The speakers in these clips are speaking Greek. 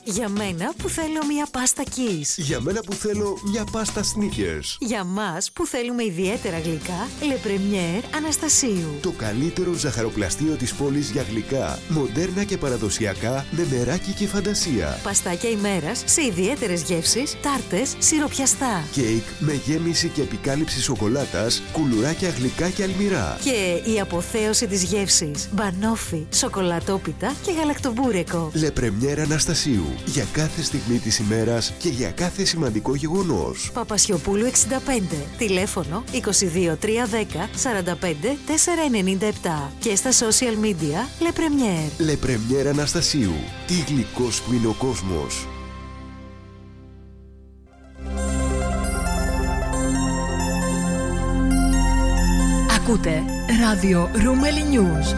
Για μένα που θέλω μια πάστα Kiss. Για μένα που θέλω μια πάστα Snickers. Για μας που θέλουμε ιδιαίτερα γλυκά, Le Premier Αναστασίου. Το καλύτερο ζαχαροπλαστείο της πόλης για γλυκά, μοντέρνα και παραδοσιακά, με μεράκι και φαντασία. Παστάκια ημέρας σε ιδιαίτερες γεύσεις, τάρτες, σιροπιαστά. Κέικ με γέμιση και επικάλυψη σοκολάτας, κουλουράκια γλυκά και αλμυρά. Και η αποθέωση της γεύσης, μπανόφι, σοκολατόπιτα και γαλακτομπούρεκο. Le Premier Αναστασίου. Για κάθε στιγμή της ημέρας και για κάθε σημαντικό γεγονός. Παπασιοπούλου 65. Τηλέφωνο 22 310 45 497. Και στα social media Le Premier. Le Premier Αναστασίου. Τι γλυκός που είναι ο κόσμος. Ακούτε ράδιο Ρούμελι News.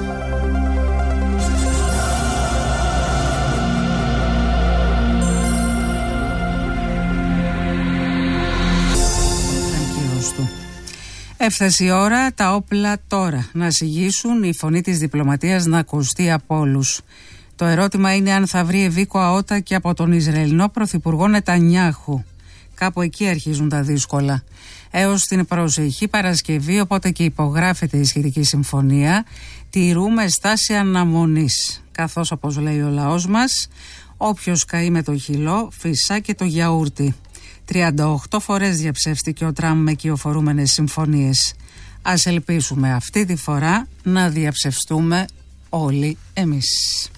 Έφτασε η ώρα τα όπλα τώρα να συγγύσουν, η φωνή της διπλωματίας να ακουστεί από όλους. Το ερώτημα είναι αν θα βρει ευήκοα ότα και από τον Ισραηλινό Πρωθυπουργό Νετανιάχου. Κάπου εκεί αρχίζουν τα δύσκολα. Έως την προσεχή Παρασκευή, οπότε και υπογράφεται η σχετική συμφωνία, τηρούμε στάση αναμονής. Καθώς, όπως λέει ο λαός μας, όποιος καεί με το χυλό φυσά και το γιαούρτι. 38 φορές διαψεύστηκε ο Τραμπ με κυοφορούμενες συμφωνίες. Ας ελπίσουμε αυτή τη φορά να διαψευστούμε όλοι εμείς.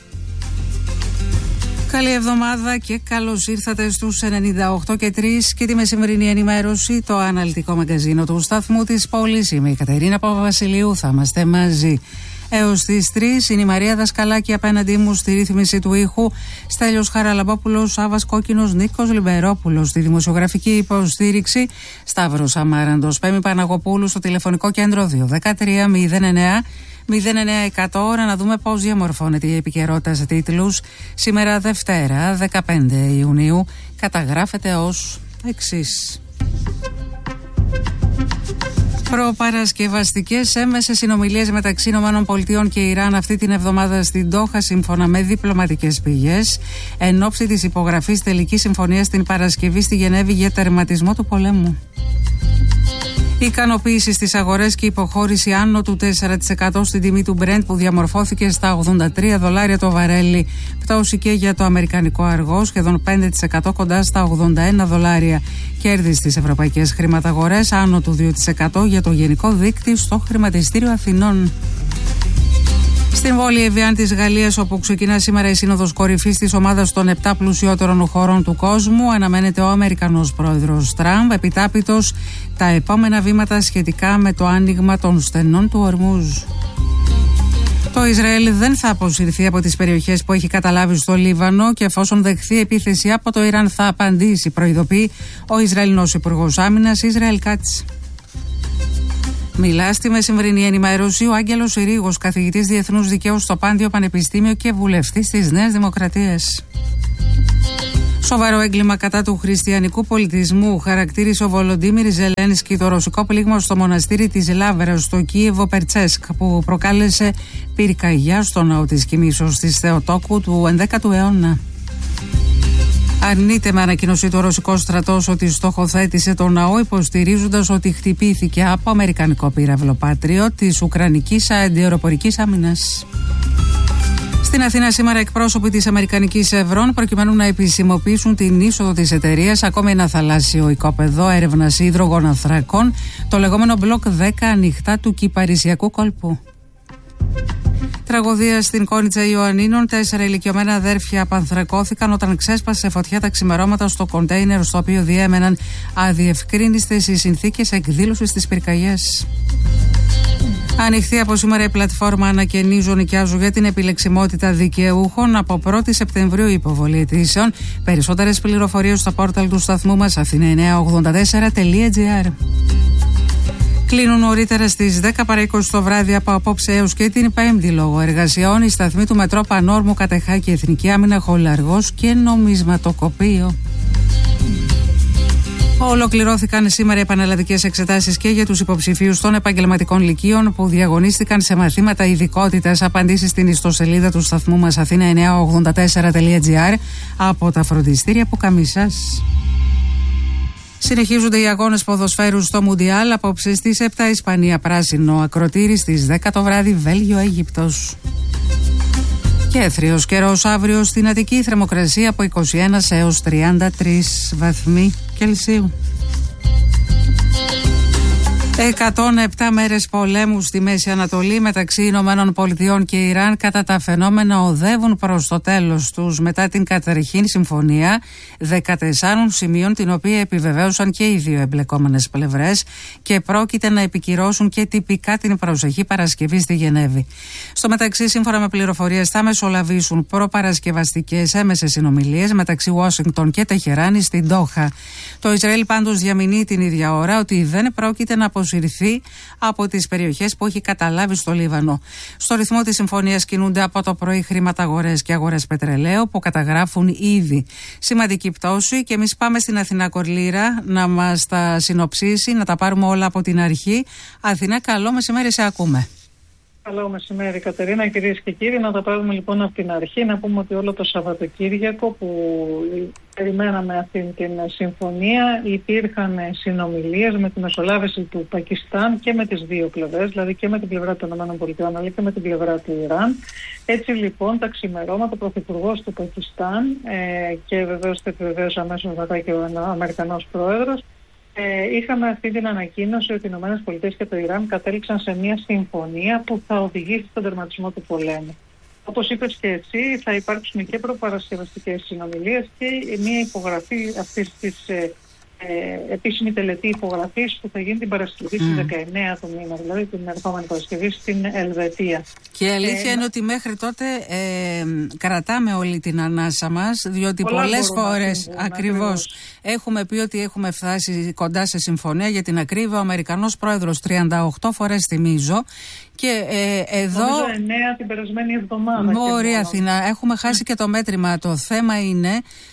Καλή εβδομάδα και καλώς ήρθατε στους 98 και 3 και τη μεσημερινή ενημέρωση, το αναλυτικό μαγκαζίνο του σταθμού της πόλης. Είμαι η Κατερίνα Παπαβασιλείου, θα είμαστε μαζί έως τις 3. Είναι η Μαρία Δασκαλάκη απέναντί μου στη ρύθμιση του ήχου, Στέλιος Χαραλαμπόπουλος, Σάββας Κόκκινος, Νίκος Λιμπερόπουλος στη δημοσιογραφική υποστήριξη, Σταύρος Αμάραντος, Πέμη Παναγοπούλου στο τηλεφωνικό κέντρο 213 09 09-100. Ώρα να δούμε πώς διαμορφώνεται η επικαιρότητα σε τίτλους. Σήμερα Δευτέρα 15 Ιουνίου καταγράφεται ως εξής. Προπαρασκευαστικές έμμεσες συνομιλίες μεταξύ ΗΠΑ και Ιράν αυτή την εβδομάδα στην Ντόχα, σύμφωνα με διπλωματικές πηγές, εν ώψη της υπογραφής τελικής συμφωνίας την Παρασκευή στη Γενέβη για τερματισμό του πολέμου. Ικανοποίηση στις αγορές και υποχώρηση άνω του 4% στην τιμή του Brent που διαμορφώθηκε στα $83 το βαρέλι. Πτώση και για το αμερικανικό αργό, σχεδόν 5% κοντά στα $81. Κέρδη στις ευρωπαϊκές χρηματαγορές άνω του 2% για το γενικό δείκτη στο χρηματιστήριο Αθηνών. Στην πόλη Εβιάν της Γαλλίας, όπου ξεκινά σήμερα η σύνοδος κορυφής της ομάδας των 7 πλουσιότερων χωρών του κόσμου, αναμένεται ο Αμερικανός πρόεδρος Τραμπ επιτάπητος τα επόμενα βήματα σχετικά με το άνοιγμα των στενών του Ορμούζ. Το Ισραήλ δεν θα αποσυρθεί από τις περιοχές που έχει καταλάβει στο Λίβανο και εφόσον δεχθεί επίθεση από το Ιράν θα απαντήσει, προειδοποιεί ο Ισραηλινός Υπουργός Άμυνας Ισραήλ Κάτς. Μιλά στη μεσημβρινή ενημέρωση ο Άγγελος Ρήγος, καθηγητής Διεθνούς Δικαίου στο Πάντιο Πανεπιστήμιο και βουλευτής της Νέας Δημοκρατίας. Σοβαρό έγκλημα κατά του χριστιανικού πολιτισμού χαρακτήρισε ο Βολοντίμιρ Ζελένσκι το ρωσικό πλήγμα στο μοναστήρι της Λάβρας στο Κίεβο Περτσέσκ, που προκάλεσε πυρκαγιά στο ναό της Κοιμήσεως της Θεοτόκου του 11ου αιώνα. Αρνείται με ανακοίνωση το ρωσικό στρατός ότι στοχοθέτησε το ναό, υποστηρίζοντας ότι χτυπήθηκε από αμερικανικό πύραυλο Patriot της Ουκρανικής αντιαεροπορικής άμυνας. Στην Αθήνα σήμερα εκπρόσωποι της Αμερικανικής Ευρών, προκειμένου να επισημοποιήσουν την είσοδο της εταιρείας ακόμη ένα θαλάσσιο οικόπεδο έρευνας υδρογων ανθρακών, το λεγόμενο Μπλοκ 10 ανοιχτά του Κυπαρισιακού κόλπου. Τραγωδία στην Κόνιτσα Ιωαννίνων. 4 ηλικιωμένα αδέρφια απανθρακώθηκαν όταν ξέσπασε φωτιά τα ξημερώματα στο κοντέινερ στο οποίο διέμεναν αδιευκρίνιστες οι συνθήκες εκδήλωσης της πυρκαγιάς. Ανοιχτή από σήμερα η πλατφόρμα Ανακαινίζω Νοικιάζω για την επιλεξιμότητα δικαιούχων. Από 1η Σεπτεμβρίου η υποβολή αιτήσεων. Περισσότερες πληροφορίες στο πόρταλ του σταθμού μας athena984.gr. Κλείνουν νωρίτερα στις 10 παρά 20 το βράδυ από απόψε έως και την 5η λόγω εργασιών οι σταθμοί του Μετρό Πανόρμου, Κατεχάκη, Εθνική Άμυνα, Χολαργός και Νομισματοκοπείο. Ολοκληρώθηκαν σήμερα οι επανελλαδικές εξετάσεις και για τους υποψηφίους των επαγγελματικών λυκείων που διαγωνίστηκαν σε μαθήματα ειδικότητας. Απαντήσεις στην ιστοσελίδα του σταθμού μας athena984.gr από τα φροντιστήρια που καμίσας. Συνεχίζονται οι αγώνες ποδοσφαίρου στο Μουντιάλ. Απόψε στις 7 Ισπανία πράσινο ακροτήρι, στις 10 το βράδυ Βέλγιο-Αίγυπτος. Και έθριος καιρός αύριο στην Αττική, θερμοκρασία από 21 έως 33 βαθμοί Κελσίου. 107 μέρες πολέμου στη Μέση Ανατολή μεταξύ Ηνωμένων Πολιτειών και Ιράν κατά τα φαινόμενα οδεύουν προς το τέλος τους μετά την καταρχήν συμφωνία 14 σημείων, την οποία επιβεβαίωσαν και οι δύο εμπλεκόμενες πλευρές και πρόκειται να επικυρώσουν και τυπικά την προσεχή Παρασκευή στη Γενέβη. Στο μεταξύ, σύμφωνα με πληροφορίες, θα μεσολαβήσουν προπαρασκευαστικές έμεσες συνομιλίες μεταξύ Ουάσιγκτον και Τεχεράνη στην Ντόχα. Το Ισραήλ πάντως διαμηνεί την ίδια ώρα ότι δεν πρόκειται να αποσυρθεί από τις περιοχές που έχει καταλάβει στο Λίβανο. Στο ρυθμό της συμφωνίας κινούνται από το πρωί χρηματαγορές και αγορές πετρελαίου που καταγράφουν ήδη σημαντική πτώση, και εμείς πάμε στην Αθηνά Κορλήρα να μας τα συνοψίσει, να τα πάρουμε όλα από την αρχή. Αθηνά, καλό μεσημέρι, σε ακούμε. Καλό μεσημέρι, Κατερίνα, κυρίες και κύριοι. Να τα πάρουμε λοιπόν από την αρχή. Να πούμε ότι όλο το Σαββατοκύριακο που περιμέναμε αυτή την συμφωνία υπήρχαν συνομιλίες με τη μεσολάβηση του Πακιστάν και με τις δύο πλευρές, δηλαδή και με την πλευρά των ΗΠΑ αλλά και με την πλευρά του Ιράν. Έτσι λοιπόν τα ξημερώματα ο Πρωθυπουργός του Πακιστάν και βεβαίως θα επιβεβαίωσε αμέσως μετά και ο Αμερικανός Πρόεδρος, είχαμε αυτή την ανακοίνωση ότι οι ΗΠΑ και το Ιράν κατέληξαν σε μια συμφωνία που θα οδηγήσει στον τερματισμό του πολέμου. Όπως είπες και εσύ, θα υπάρξουν και προπαρασκευαστικές συνομιλίες και μια υπογραφή αυτής της επίσημη τελετή υπογραφής που θα γίνει την Παρασκευή στις 19 του μήνα, δηλαδή την ερχόμενη Παρασκευή στην Ελβετία. Και η αλήθεια είναι ότι μέχρι τότε κρατάμε όλη την ανάσα μας, διότι πολλές φορές ακριβώς έχουμε πει ότι έχουμε φτάσει κοντά σε συμφωνία. Για την ακρίβεια, ο Αμερικανός Πρόεδρος 38 φορές θυμίζω. Και εδώ. Νομίζω 9 την περασμένη εβδομάδα. Μπορεί, Αθήνα. Έχουμε χάσει και το μέτρημα. Το θέμα είναι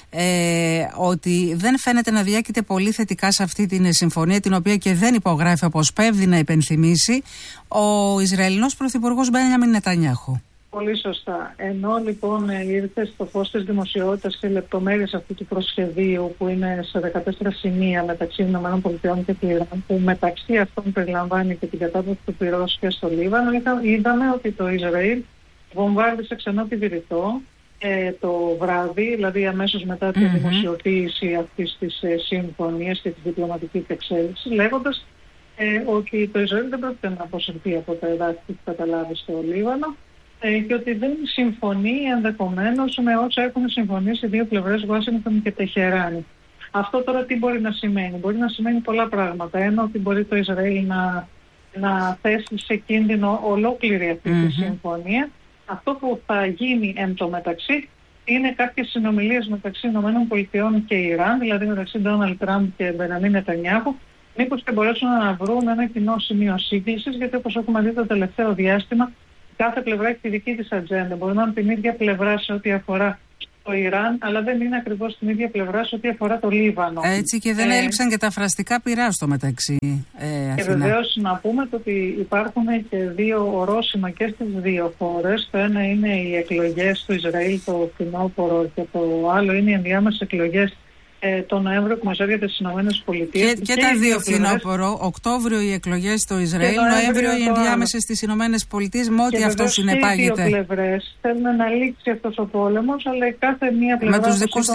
ότι δεν φαίνεται να διάκειται πολύ θετικά σε αυτή την συμφωνία, την οποία και δεν υπογράφει, όπως πέφτει να υπενθυμίσει, ο Ισραηλινός Πρωθυπουργός Μπένιαμιν Νετανιάχου. Πολύ σωστά. Ενώ λοιπόν ήρθε στο φως της δημοσιότητας και λεπτομέρειες αυτού του προσχεδίου, που είναι σε 14 σημεία μεταξύ ΗΠΑ και του Ιράν, που μεταξύ αυτών περιλαμβάνει και την κατάπαυση του πυρός και στο Λίβανο, είδαμε ότι το Ισραήλ βομβάρδισε ξανά τη Βηρητό το βράδυ, δηλαδή αμέσως μετά τη δημοσιοποίηση αυτής της συμφωνίας και της διπλωματικής εξέλιξης, λέγοντας ότι το Ισραήλ δεν πρόκειται να αποσυρθεί από τα εδάφη που καταλάβει στο Λίβανο και ότι δεν συμφωνεί ενδεχομένως με όσα έχουν συμφωνήσει οι δύο πλευρές, Ουάσιγκτον και Τεχεράνη. Αυτό τώρα τι μπορεί να σημαίνει? Μπορεί να σημαίνει πολλά πράγματα. Ένα, ότι μπορεί το Ισραήλ να θέσει σε κίνδυνο ολόκληρη αυτή τη συμφωνία. Αυτό που θα γίνει εν τω μεταξύ είναι κάποιες συνομιλίες μεταξύ ΗΠΑ και Ιράν, δηλαδή μεταξύ Ντόναλντ Τραμπ και Μπενιαμίν Νετανιάχου, μήπως και μπορέσουν να βρουν ένα κοινό σημείο σύγκλησης, γιατί όπως έχουμε δει το τελευταίο διάστημα, κάθε πλευρά έχει τη δική της ατζέντα. Μπορεί να είναι την ίδια πλευρά σε ό,τι αφορά το Ιράν, αλλά δεν είναι ακριβώς την ίδια πλευρά σε ό,τι αφορά το Λίβανο. Έτσι, και δεν έλειψαν και τα φραστικά πυρά στο μεταξύ. Και βεβαίως να πούμε ότι υπάρχουν και δύο ορόσημα και στις δύο χώρες. Το ένα είναι οι εκλογές του Ισραήλ το φθινόπωρο και το άλλο είναι οι ενδιάμεσες εκλογές το Νοέμβριο που μας έρχεται στις ΗΠΑ. Και τα δύο φθινόπωρο, Οκτώβριο οι εκλογές στο Ισραήλ, Νοέμβριο οι ενδιάμεσες στις ΗΠΑ, με ό,τι αυτό συνεπάγεται. Και οι δύο πλευρές θέλουν να λήξει αυτός ο πόλεμος, αλλά κάθε μία πλευρά με τους δικούς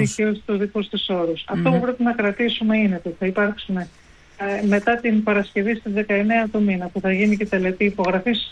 της όρους. Αυτό που πρέπει να κρατήσουμε είναι ότι θα υπάρξουν μετά την Παρασκευή στις 19 του μήνα, που θα γίνει και τελετή υπογραφής.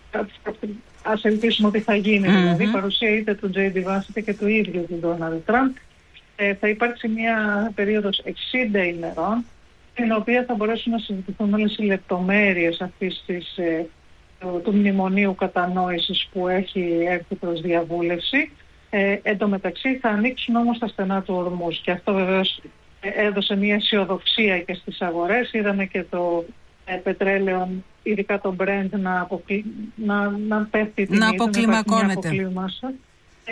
Ας ελπίσουμε ότι θα γίνει, δηλαδή παρουσία είτε του J.D. Vance είτε και του ίδιου του Ντόναλντ Τραμπ. Θα υπάρξει μια περίοδος 60 ημερών, στην οποία θα μπορέσουν να συζητηθούν όλες οι λεπτομέρειες αυτής του μνημονίου κατανόησης που έχει έρθει προς διαβούλευση. Εν τω μεταξύ θα ανοίξουν όμως τα στενά του ορμούς, και αυτό βεβαίως έδωσε μια αισιοδοξία και στις αγορές. Είδαμε και το πετρέλαιο, ειδικά το Brent, να πέφτει την να αποκλιμακώνεται.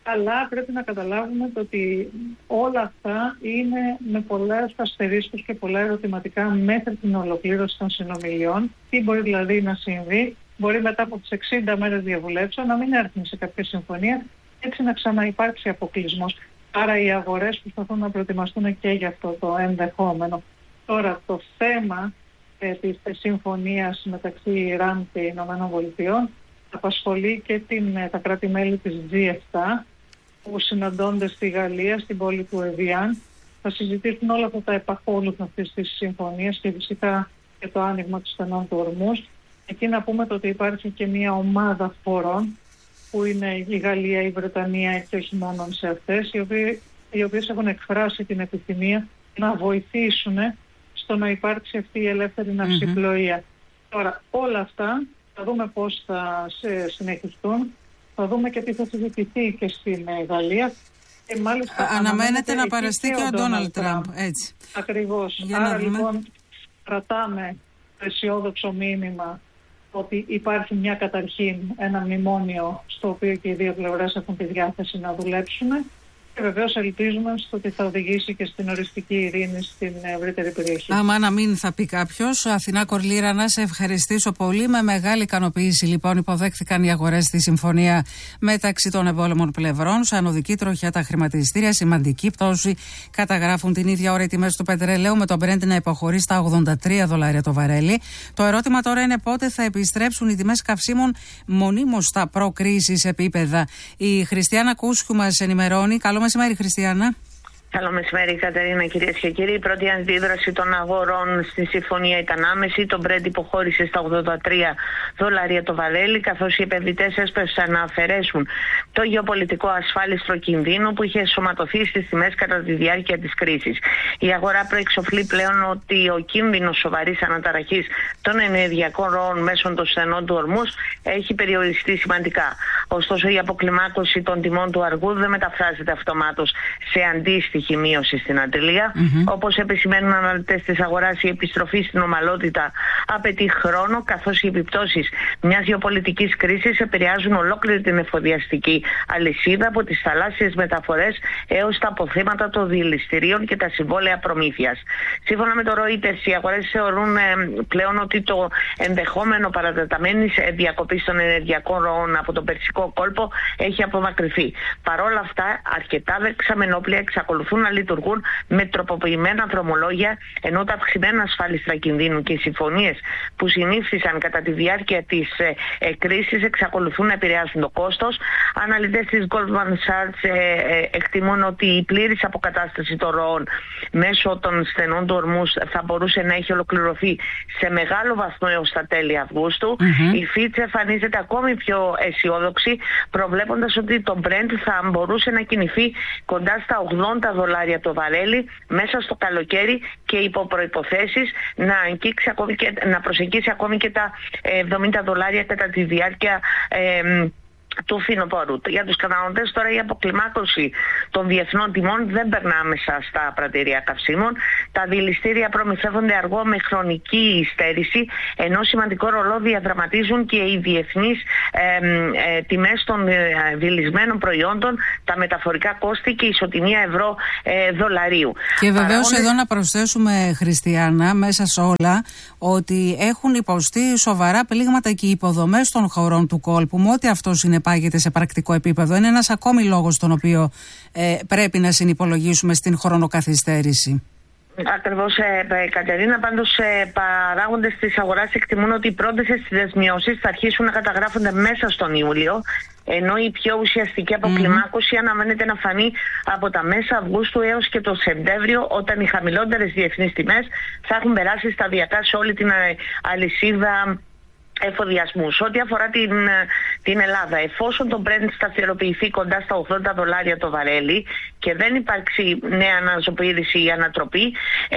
Αλλά πρέπει να καταλάβουμε ότι όλα αυτά είναι με πολλές αστερίσκους και πολλά ερωτηματικά μέχρι την ολοκλήρωση των συνομιλιών. Τι μπορεί δηλαδή να συμβεί? Μπορεί μετά από τις 60 μέρες διαβουλεύσεων να μην έρθουν σε κάποια συμφωνία, έτσι να ξαναυπάρξει αποκλεισμός. Άρα οι αγορές προσπαθούν να προετοιμαστούν και για αυτό το ενδεχόμενο. Τώρα το θέμα της συμφωνίας μεταξύ Ιράν και Ηνωμένων Πολιτειών απασχολεί και τα κράτη-μέλη της G7 που συναντώνται στη Γαλλία, στην πόλη του Εβιάν. Θα συζητήσουν όλα αυτά τα επακόλουθα αυτής της συμφωνίας και φυσικά και το άνοιγμα του στενών του Ορμούζ. Εκεί να πούμε ότι υπάρχει και μια ομάδα φορών που είναι η Γαλλία, η Βρετανία και όχι μόνο σε αυτές, οι οποίες έχουν εκφράσει την επιθυμία να βοηθήσουν στο να υπάρξει αυτή η ελεύθερη ναυσιπλοεία. Τώρα όλα αυτά θα δούμε πώς θα συνεχιστούν, θα δούμε και τι θα συζητηθεί και στην Γαλλία. Και μάλιστα αναμένεται να παραστεί και ο Ντόναλντ Τραμπ. Έτσι. Ακριβώς. Άρα λοιπόν κρατάμε το αισιόδοξο μήνυμα ότι υπάρχει καταρχήν ένα μνημόνιο στο οποίο και οι δύο πλευρές έχουν τη διάθεση να δουλέψουν. Και βεβαίως ελπίζουμε στο ότι θα οδηγήσει και στην οριστική ειρήνη στην ευρύτερη περιοχή. Άμα να μην θα πει κάποιος. Αθηνά Κορλήρα, να σε ευχαριστήσω πολύ. Με μεγάλη ικανοποίηση λοιπόν υποδέχθηκαν οι αγορές στη συμφωνία μεταξύ των εμπόλεμων πλευρών. Σαν οδική τροχιά τα χρηματιστήρια, σημαντική πτώση. Καταγράφουν την ίδια ώρα οι τιμές του πετρελαίου με το Brent να υποχωρεί στα $83 το βαρέλι. Το ερώτημα τώρα είναι πότε θα επιστρέψουν οι τιμές καυσίμων μονίμως στα προ-κρίσης επίπεδα. Η Χριστιάνα Κούσιου μας ενημερώνει. Καλό μεσημέρι, Χριστιάνα. Καλό μεσημέρι, Κατερίνα, κυρίες και κύριοι. Η πρώτη αντίδραση των αγορών στη συμφωνία ήταν άμεση. Το Brent υποχώρησε στα $83 το βαρέλι, καθώς οι επενδυτές έσπευσαν να αφαιρέσουν το γεωπολιτικό ασφάλιστρο κινδύνου που είχε σωματωθεί στις τιμές κατά τη διάρκεια της κρίσης. Η αγορά προεξοφλεί πλέον ότι ο κίνδυνος σοβαρής αναταραχής των ενεργειακών ροών μέσω των στενών του Ορμούζ έχει περιοριστεί σημαντικά. Ωστόσο, η αποκλιμάκωση των τιμών του αργού δεν μεταφράζεται αυτομάτως σε αντίστοιχη μείωση στην αντιλία. Όπως επισημαίνουν αναλυτές της αγοράς, η επιστροφή στην ομαλότητα απαιτεί χρόνο, καθώς οι επιπτώσεις μιας γεωπολιτικής κρίσης επηρεάζουν ολόκληρη την εφοδιαστική αλυσίδα, από τις θαλάσσιες μεταφορές έως τα αποθέματα των δηληστηρίων και τα συμβόλαια προμήθειας. Σύμφωνα με το Reuters, οι αγορές θεωρούν πλέον ότι το ενδεχόμενο παρατεταμένης διακοπής των ενεργειακών ροών από τον Περσικό κόλπο έχει απομακρυνθεί. Παρόλα αυτά, αρκετά δεξαμενόπλια εξακολουθούν να λειτουργούν με τροποποιημένα δρομολόγια, ενώ τα αυξημένα ασφάλιστρα κινδύνου και οι συμφωνίες που συνήφθησαν κατά τη διάρκεια της κρίσης εξακολουθούν να επηρεάζουν το κόστος. Αναλυτές της Goldman Sachs εκτιμούν ότι η πλήρης αποκατάσταση των ροών μέσω των στενών του Ορμούζ θα μπορούσε να έχει ολοκληρωθεί σε μεγάλο βαθμό έως τα τέλη Αυγούστου. Η Fitch εμφανίζεται ακόμη πιο αισιόδοξη, προβλέποντας ότι το Brent θα μπορούσε να κινηθεί κοντά στα $80 το βαρέλι μέσα στο καλοκαίρι και υπό προϋποθέσεις να προσεγγίσει ακόμη και τα $70 κατά τη διάρκεια του φθινοπόρου. Για τους καταναλωτές τώρα η αποκλιμάκωση των διεθνών τιμών δεν περνά άμεσα στα πρατήρια καυσίμων. Τα δηληστήρια προμηθεύονται αργό με χρονική υστέρηση, ενώ σημαντικό ρόλο διαδραματίζουν και οι διεθνείς τιμές των δηλισμένων προϊόντων, τα μεταφορικά κόστη και η ισοτιμία ευρώ-δολαρίου. Και βεβαίως εδώ να προσθέσουμε, Χριστιάνα, μέσα σε όλα, ότι έχουν υποστεί σοβαρά πλήγματα και οι υποδομές των χωρών του κόλπου, με ό,τι αυτό συνεπάγεται σε πρακτικό επίπεδο. Είναι ένας ακόμη λόγος τον οποίο πρέπει να συνυπολογίσουμε στην χρονοκαθυστέρηση. Ακριβώς, Κατερίνα. Πάντως, παράγοντες της αγοράς εκτιμούν ότι οι πρώτες δεσμιώσεις θα αρχίσουν να καταγράφονται μέσα στον Ιούλιο, ενώ η πιο ουσιαστική αποκλιμάκωση αναμένεται να φανεί από τα μέσα Αυγούστου έως και το Σεπτέμβριο, όταν οι χαμηλότερες διεθνείς τιμές θα έχουν περάσει σταδιακά σε όλη την αλυσίδα εφοδιασμού. Ό,τι αφορά την Ελλάδα, εφόσον το Brent σταθεροποιηθεί κοντά στα $80 το βαρέλι και δεν υπάρξει νέα αναζωπήρηση ή ανατροπή,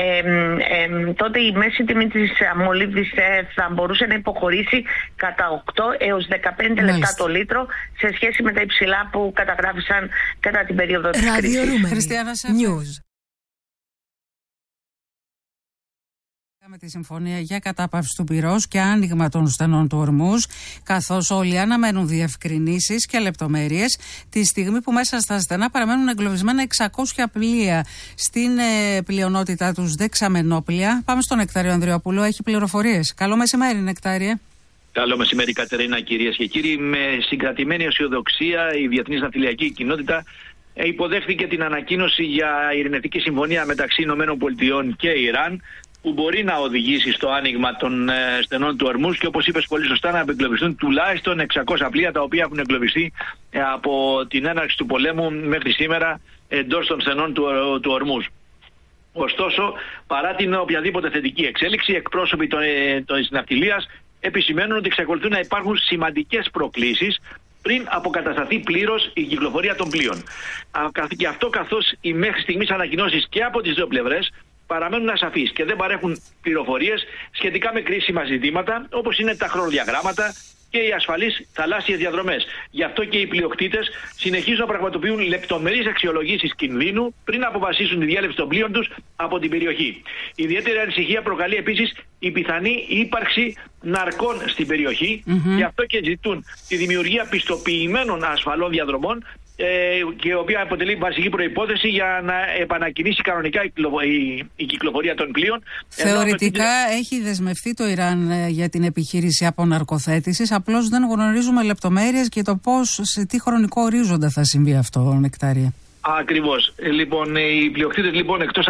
τότε η μέση τιμή της μολύβδης θα μπορούσε να υποχωρήσει κατά 8 έως 15 λεπτά το λίτρο σε σχέση με τα υψηλά που καταγράφησαν κατά την περίοδο της κρίσης. Χριστιάνα, Με τη συμφωνία για κατάπαυση του πυρός και άνοιγμα των στενών του Ορμούζ, καθώς όλοι αναμένουν διευκρινήσεις και λεπτομέρειες τη στιγμή που μέσα στα στενά παραμένουν εγκλωβισμένα 600 πλοία, στην πλειονότητά τους δεξαμενόπλια. Πάμε στον Νεκτάριο Ανδριόπουλο, έχει πληροφορίες. Καλό μεσημέρι, Νεκτάριε. Καλό μεσημέρι, Κατερίνα, κυρίες και κύριοι. Με συγκρατημένη αισιοδοξία, η διεθνής ναυτιλιακή κοινότητα υποδέχθηκε την ανακοίνωση για ειρηνευτική συμφωνία μεταξύ ΗΠΑ και Ιράν, που μπορεί να οδηγήσει στο άνοιγμα των στενών του Ορμούζ και, όπως είπες πολύ σωστά, να εγκλωβιστούν τουλάχιστον 600 πλοία τα οποία έχουν εγκλωβιστεί από την έναρξη του πολέμου μέχρι σήμερα εντός των στενών του Ορμούζ. Ωστόσο, παρά την οποιαδήποτε θετική εξέλιξη, εκπρόσωποι της ναυτιλίας επισημαίνουν ότι εξακολουθούν να υπάρχουν σημαντικές προκλήσεις πριν αποκατασταθεί πλήρως η κυκλοφορία των πλοίων. Και αυτό καθώς οι μέχρι στιγμής ανακοινώσεις και από τις δύο πλευρές παραμένουν ασαφείς και δεν παρέχουν πληροφορίες σχετικά με κρίσιμα ζητήματα, όπως είναι τα χρονοδιαγράμματα και οι ασφαλείς θαλάσσιες διαδρομές. Γι' αυτό και οι πλειοκτήτες συνεχίζουν να πραγματοποιούν λεπτομερείς αξιολογήσεις κινδύνου πριν αποφασίσουν τη διέλευση των πλοίων τους από την περιοχή. Ιδιαίτερη ανησυχία προκαλεί επίσης η πιθανή ύπαρξη ναρκών στην περιοχή, γι' αυτό και ζητούν τη δημιουργία πιστοποιημένων ασφαλών διαδρομών, και η οποία αποτελεί βασική προϋπόθεση για να επανακινήσει κανονικά η κυκλοφορία των πλοίων. Θεωρητικά έχει δεσμευτεί το Ιράν για την επιχείρηση αποναρκοθέτησης, απλώς δεν γνωρίζουμε λεπτομέρειες και το πώς, σε τι χρονικό ορίζοντα θα συμβεί αυτό, Νεκτάρια. Ακριβώς. Λοιπόν, οι πλειοκτήτες, λοιπόν, εκτός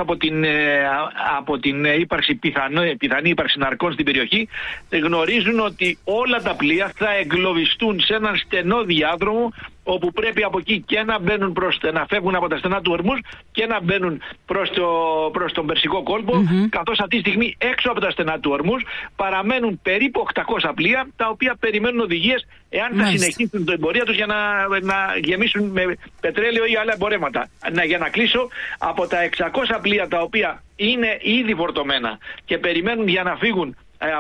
από την πιθανή ύπαρξη ναρκών στην περιοχή, γνωρίζουν ότι όλα τα πλοία θα εγκλωβιστούν σε έναν στενό διάδρομο, όπου πρέπει από εκεί και να φεύγουν από τα στενά του Ορμούζ και να μπαίνουν προς τον Περσικό κόλπο, καθώς αυτή τη στιγμή έξω από τα στενά του Ορμούζ παραμένουν περίπου 800 πλοία, τα οποία περιμένουν οδηγίες εάν θα συνεχίσουν την εμπορία τους για να γεμίσουν με πετρέλαιο ή άλλα εμπορεύματα. Για να κλείσω, από τα 600 πλοία τα οποία είναι ήδη φορτωμένα και περιμένουν για να φύγουν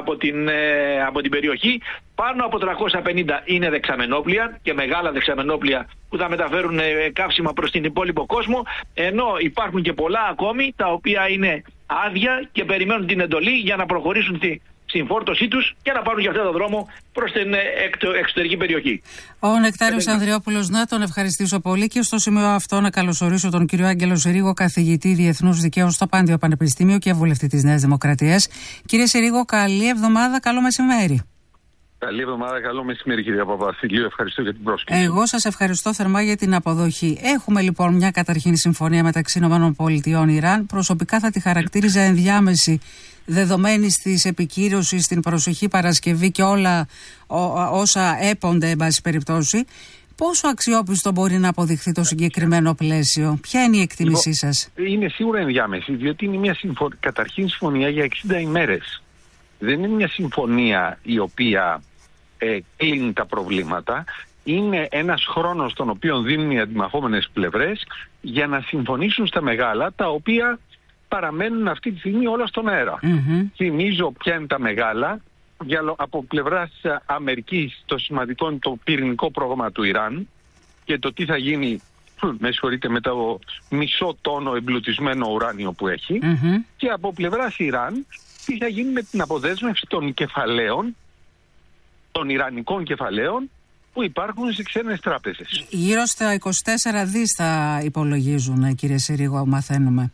από την περιοχή, πάνω από 350 είναι δεξαμενόπλια και μεγάλα δεξαμενόπλια που θα μεταφέρουν καύσιμα προς την υπόλοιπο κόσμο, ενώ υπάρχουν και πολλά ακόμη τα οποία είναι άδεια και περιμένουν την εντολή για να προχωρήσουν στη συμφόρτωσή τους και να πάρουν για αυτό το δρόμο προς την εξωτερική περιοχή. Ο Νεκτάριος Ανδριόπουλος, να τον ευχαριστήσω πολύ και στο σημείο αυτό να καλωσορίσω τον κύριο Άγγελο Συρίγο, καθηγητή Διεθνούς Δικαίου στο Πάντιο Πανεπιστήμιο και βουλευτή της Νέας Δημοκρατίας. Κύριε Συρίγο, καλή εβδομάδα, καλό μεσημέρι. Καλή εβδομάδα, καλό μεσημέρι, κυρία Παπαβασιλείου. Ευχαριστώ για την πρόσκληση. Εγώ σας ευχαριστώ θερμά για την αποδοχή. Έχουμε λοιπόν μια καταρχήν συμφωνία μεταξύ ΗΠΑ και Ιράν. Προσωπικά θα τη χαρακτήριζα ενδιάμεση, δεδομένη της επικύρωσης στην προσεχή Παρασκευή και όλα όσα έπονται, εν πάση περιπτώσει. Πόσο αξιόπιστο μπορεί να αποδειχθεί το συγκεκριμένο πλαίσιο, ποια είναι η εκτίμησή σας? Είναι σίγουρα ενδιάμεση, διότι είναι μια καταρχήν συμφωνία για 60 ημέρες. Δεν είναι μια συμφωνία η οποία κλείνει τα προβλήματα. Είναι ένας χρόνος τον οποίο δίνουν οι αντιμαχόμενες πλευρές για να συμφωνήσουν στα μεγάλα, τα οποία παραμένουν αυτή τη στιγμή όλα στον αέρα. Θυμίζω ποια είναι τα μεγάλα. Από πλευράς Αμερικής το σημαντικό είναι το πυρηνικό πρόγραμμα του Ιράν και το τι θα γίνει, με συγχωρείτε, με το μισό τόνο εμπλουτισμένο ουράνιο που έχει, και από πλευράς Ιράν τι θα γίνει με την αποδέσμευση των κεφαλαίων, των ιρανικών κεφαλαίων που υπάρχουν σε ξένες τράπεζες. Γύρω στα 24 δις θα υπολογίζουν, κύριε Συρίγο, μαθαίνουμε.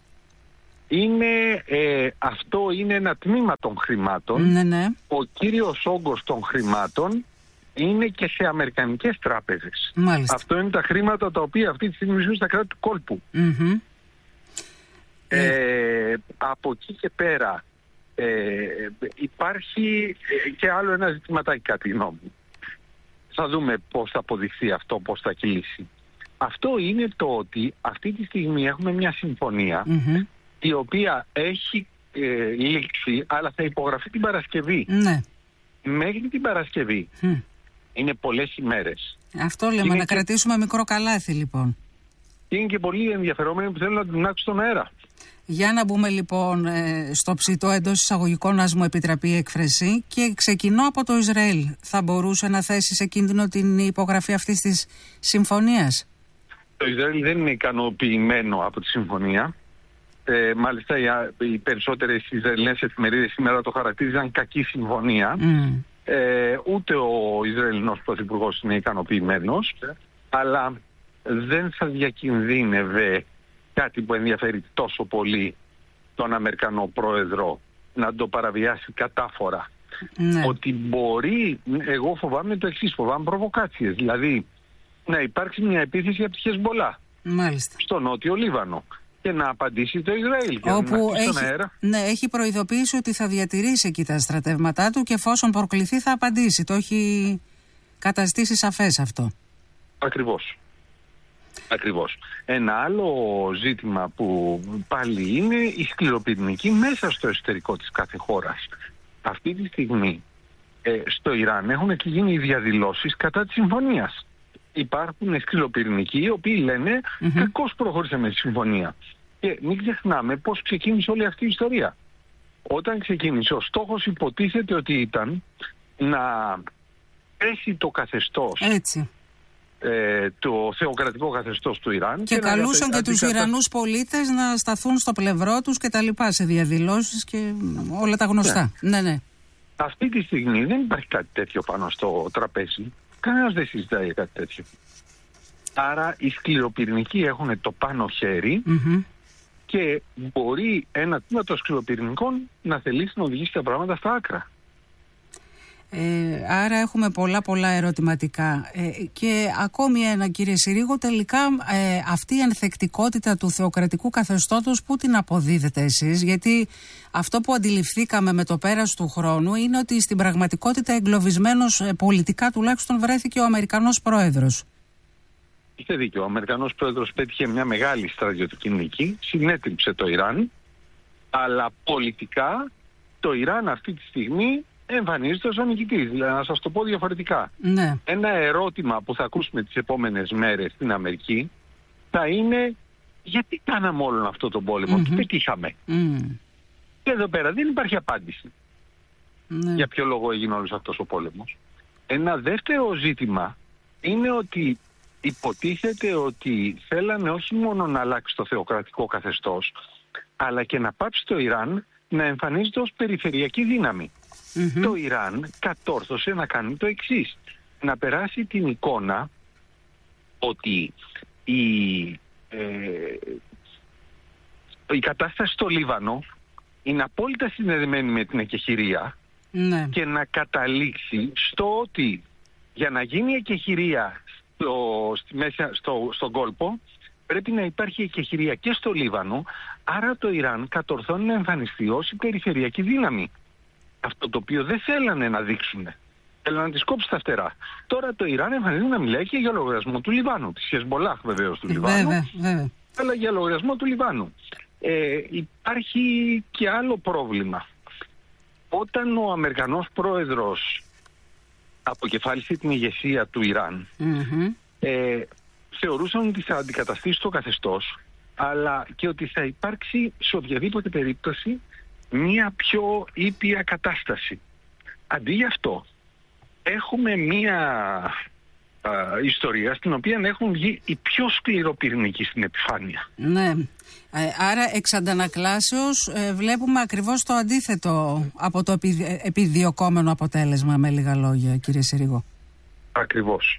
Αυτό είναι ένα τμήμα των χρημάτων. Ναι. Ο κύριος όγκος των χρημάτων είναι και σε αμερικανικές τράπεζες. Μάλιστα. Αυτό είναι τα χρήματα τα οποία αυτή τη στιγμή ζουν στα κράτη του κόλπου. Από εκεί και πέρα υπάρχει και άλλο ένα ζητηματάκι, κατά τη γνώμη μου. Θα δούμε πώς θα αποδειχθεί αυτό, πώς θα κλείσει. Αυτό είναι το ότι αυτή τη στιγμή έχουμε μια συμφωνία η οποία έχει λήξει, αλλά θα υπογραφεί την Παρασκευή. Ναι. Μέχρι την Παρασκευή είναι πολλές ημέρες. Αυτό λέμε, να κρατήσουμε μικρό καλάθι λοιπόν. Είναι και πολλοί ενδιαφερόμενοι που θέλουν να την άξουν στον αέρα. Για να μπούμε λοιπόν στο ψητό, εντός εισαγωγικών, ας μου επιτραπεί η έκφραση, και ξεκινώ από το Ισραήλ. Θα μπορούσε να θέσει σε κίνδυνο την υπογραφή αυτής της συμφωνίας? Το Ισραήλ δεν είναι ικανοποιημένο από τη συμφωνία. Μάλιστα οι περισσότερες Ισραηλινές εφημερίδες σήμερα το χαρακτήριζαν κακή συμφωνία. Ούτε ο Ισραηλινός Πρωθυπουργός είναι ικανοποιημένος, αλλά δεν θα διακινδύνευε κάτι που ενδιαφέρει τόσο πολύ τον Αμερικανό Πρόεδρο να το παραβιάσει κατάφορα. Ότι μπορεί, εγώ φοβάμαι το εξής, φοβάμαι προβοκάτσιες, δηλαδή να υπάρξει μια επίθεση από τη Χεσμπολά στο νότιο Λίβανο και να απαντήσει το Ισραήλ. Όπου έχει προειδοποιήσει ότι θα διατηρήσει εκεί τα στρατεύματά του και εφόσον προκληθεί θα απαντήσει. Το έχει καταστήσει σαφές αυτό. Ακριβώς. Ένα άλλο ζήτημα που πάλι είναι η σκληροπυρηνική μέσα στο εσωτερικό της κάθε χώρας. Αυτή τη στιγμή στο Ιράν έχουν και γίνει διαδηλώσεις κατά της συμφωνίας. Υπάρχουν σκληροπυρηνικοί οι οποίοι λένε κακώς προχώρησαμε τη συμφωνία. Και μην ξεχνάμε πώς ξεκίνησε όλη αυτή η ιστορία. Όταν ξεκίνησε, ο στόχος υποτίθεται ότι ήταν να πέσει το καθεστώς, το θεοκρατικό καθεστώς του Ιράν. Και καλούσαν και τους Ιρανούς πολίτες να σταθούν στο πλευρό τους και τα λοιπά, σε διαδηλώσεις και όλα τα γνωστά. Ναι. Αυτή τη στιγμή δεν υπάρχει κάτι τέτοιο πάνω στο τραπέζι. Κανένας δεν συζητάει κάτι τέτοιο. Άρα οι σκληροπυρηνικοί έχουν το πάνω χέρι και μπορεί ένα τμήμα των σκληροπυρηνικών να θελήσει να οδηγήσει τα πράγματα στα άκρα. Άρα έχουμε πολλά ερωτηματικά. Και ακόμη ένα, κύριε Συρίγο, τελικά αυτή η ανθεκτικότητα του θεοκρατικού καθεστώτος πού την αποδίδετε εσείς? Γιατί αυτό που αντιληφθήκαμε με το πέρας του χρόνου είναι ότι στην πραγματικότητα εγκλωβισμένος πολιτικά τουλάχιστον βρέθηκε ο Αμερικανός Πρόεδρος. Είστε δίκιο. Ο Αμερικανός Πρόεδρος πέτυχε μια μεγάλη στρατιωτική νίκη, συνέτριψε το Ιράν, αλλά πολιτικά το Ιράν αυτή τη στιγμή εμφανίζεται ως ο νικητής. Δηλαδή, να σας το πω διαφορετικά. Ναι. Ένα ερώτημα που θα ακούσουμε τις επόμενες μέρες στην Αμερική θα είναι γιατί κάναμε όλον αυτό τον πόλεμο, τι πετύχαμε. Και εδώ πέρα δεν υπάρχει απάντηση. Για ποιο λόγο έγινε όλος αυτός ο πόλεμος. Ένα δεύτερο ζήτημα είναι ότι υποτίθεται ότι θέλανε όχι μόνο να αλλάξει το θεοκρατικό καθεστώς, αλλά και να πάψει το Ιράν να εμφανίζεται ως περιφερειακή δύναμη. Το Ιράν κατόρθωσε να κάνει το εξής. Να περάσει την εικόνα ότι η κατάσταση στο Λίβανο είναι απόλυτα συνδεδεμένη με την εκεχηρία και να καταλήξει στο ότι για να γίνει εκεχηρία στον κόλπο πρέπει να υπάρχει εκεχηρία και στο Λίβανο, άρα το Ιράν κατορθώνει να εμφανιστεί ως η περιφερειακή δύναμη. Αυτό το οποίο δεν θέλανε να δείξουν. Θέλανε να τις κόψει τα φτερά. Τώρα το Ιράν εμφανίζεται να μιλάει και για λογαριασμό του Λιβάνου. Της Χεσμπολάχ βεβαίως του Λιβάνου. Βέβαια. Αλλά για λογαριασμό του Λιβάνου. Υπάρχει και άλλο πρόβλημα. Όταν ο Αμερικανός Πρόεδρος αποκεφάλισε την ηγεσία του Ιράν, θεωρούσαν ότι θα αντικαταστήσει το καθεστώς, αλλά και ότι θα υπάρξει σε οποιαδήποτε περίπτωση μία πιο ήπια κατάσταση. Αντί γι' αυτό έχουμε μία ιστορία στην οποία έχουν βγει οι πιο σκληροπυρηνικοί στην επιφάνεια. Ναι. Άρα εξ αντανακλάσεως βλέπουμε ακριβώς το αντίθετο από το επιδιωκόμενο αποτέλεσμα, με λίγα λόγια, κύριε Συρίγο. Ακριβώς.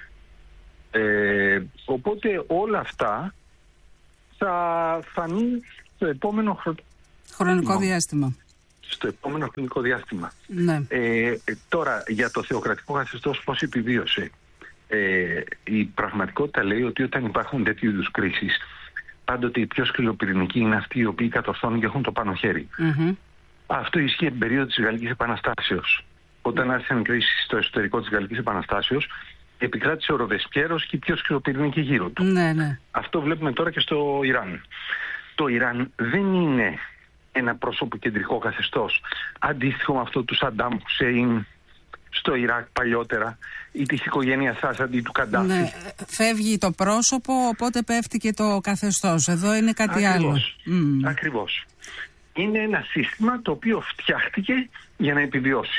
Οπότε όλα αυτά θα φανούν στο επόμενο χρονικό διάστημα. Στο επόμενο χρονικό διάστημα. Ναι. Τώρα, για το θεοκρατικό καθεστώς πώς επιβίωσε. Η πραγματικότητα λέει ότι όταν υπάρχουν τέτοιου είδους κρίσεις, πάντοτε οι πιο σκληροπυρηνικοί είναι αυτοί οι οποίοι κατορθώνουν και έχουν το πάνω χέρι. Αυτό ισχύει την περίοδο της Γαλλικής Επαναστάσεως. Όταν άρχισαν οι κρίσεις στο εσωτερικό της Γαλλικής Επαναστάσεως, επικράτησε ο Ροβεσπιέρος και οι πιο σκληροπυρηνικοί γύρω του. Ναι. Αυτό βλέπουμε τώρα και στο Ιράν. Το Ιράν δεν είναι ένα πρόσωπο κεντρικό καθεστώς αντίστοιχο με αυτό του Σαντάμ Χουσέιν στο Ιράκ παλιότερα ή της οικογένειας Άσαντ ή του Καντάφη. Ναι, φεύγει το πρόσωπο, οπότε πέφτει και το καθεστώς. Εδώ είναι κάτι άλλο. Ακριβώς. Είναι ένα σύστημα το οποίο φτιάχτηκε για να επιβιώσει.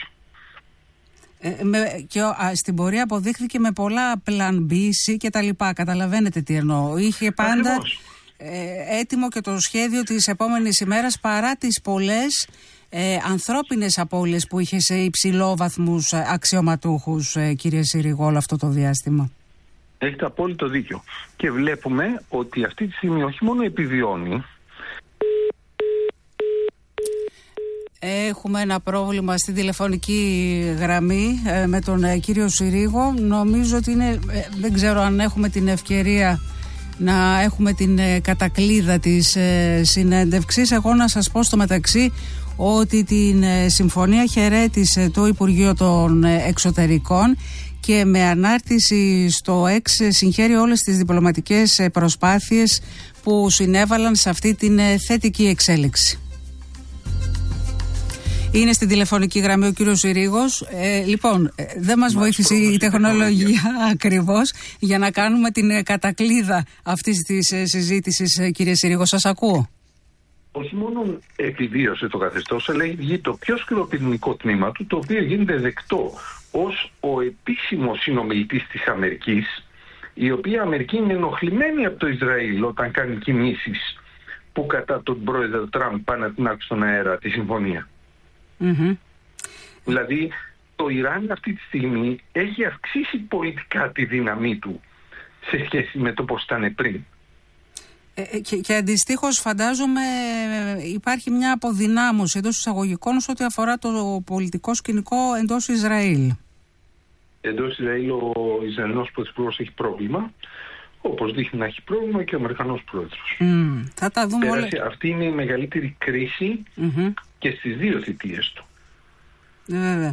Και στην πορεία αποδείχθηκε με πολλά plan B, C και τα λοιπά. Καταλαβαίνετε τι εννοώ. Είχε πάντα έτοιμο και το σχέδιο της επόμενης ημέρας, παρά τις πολλές ανθρώπινες απώλειες που είχε σε υψηλόβαθμους αξιωματούχους, κύριε Συρίγο, όλο αυτό το διάστημα. Έχετε απόλυτο δίκιο. Και βλέπουμε ότι αυτή τη στιγμή όχι μόνο επιβιώνει. Έχουμε ένα πρόβλημα στην τηλεφωνική γραμμή με τον κύριο Συρίγο. Νομίζω ότι είναι, δεν ξέρω αν έχουμε την ευκαιρία να έχουμε την κατακλείδα της συνέντευξης. Εγώ να σας πω στο μεταξύ ότι την συμφωνία χαιρέτησε το Υπουργείο των Εξωτερικών και με ανάρτηση στο ΕΞ συγχαίρει όλες τις διπλωματικές προσπάθειες που συνέβαλαν σε αυτή την θετική εξέλιξη. Είναι στην τηλεφωνική γραμμή ο κύριος Συρίγος. Λοιπόν, δεν μας βοήθησε η τεχνολογία ακριβώς για να κάνουμε την κατακλείδα αυτής της συζήτησης, κύριε Συρίγο. Σας ακούω. Όχι μόνο επιβίωσε το καθεστώς, αλλά έχει βγει το πιο σκληροπυρηνικό τμήμα του, το οποίο γίνεται δεκτό ως ο επίσημος συνομιλητής της Αμερικής, η οποία Αμερική είναι ενοχλημένη από το Ισραήλ όταν κάνει κινήσεις που κατά τον πρόεδρο Τραμπ πάνε να την άκουσαν στον αέρα τη συμφωνία. Δηλαδή το Ιράν αυτή τη στιγμή έχει αυξήσει πολιτικά τη δύναμή του σε σχέση με το πώς ήταν πριν. Και αντιστοίχως φαντάζομαι υπάρχει μια αποδυνάμωση εντός εισαγωγικών σε ό,τι αφορά το πολιτικό σκηνικό εντός Ισραήλ. Εντός Ισραήλ ο Ισραηλινός πρωθυπουργός έχει πρόβλημα, όπως δείχνει να έχει πρόβλημα και ο Αμερικανός πρόεδρος. Θα τα δούμε όλα. Αυτή είναι η μεγαλύτερη κρίση και στις δύο θητείες του. Βέβαια.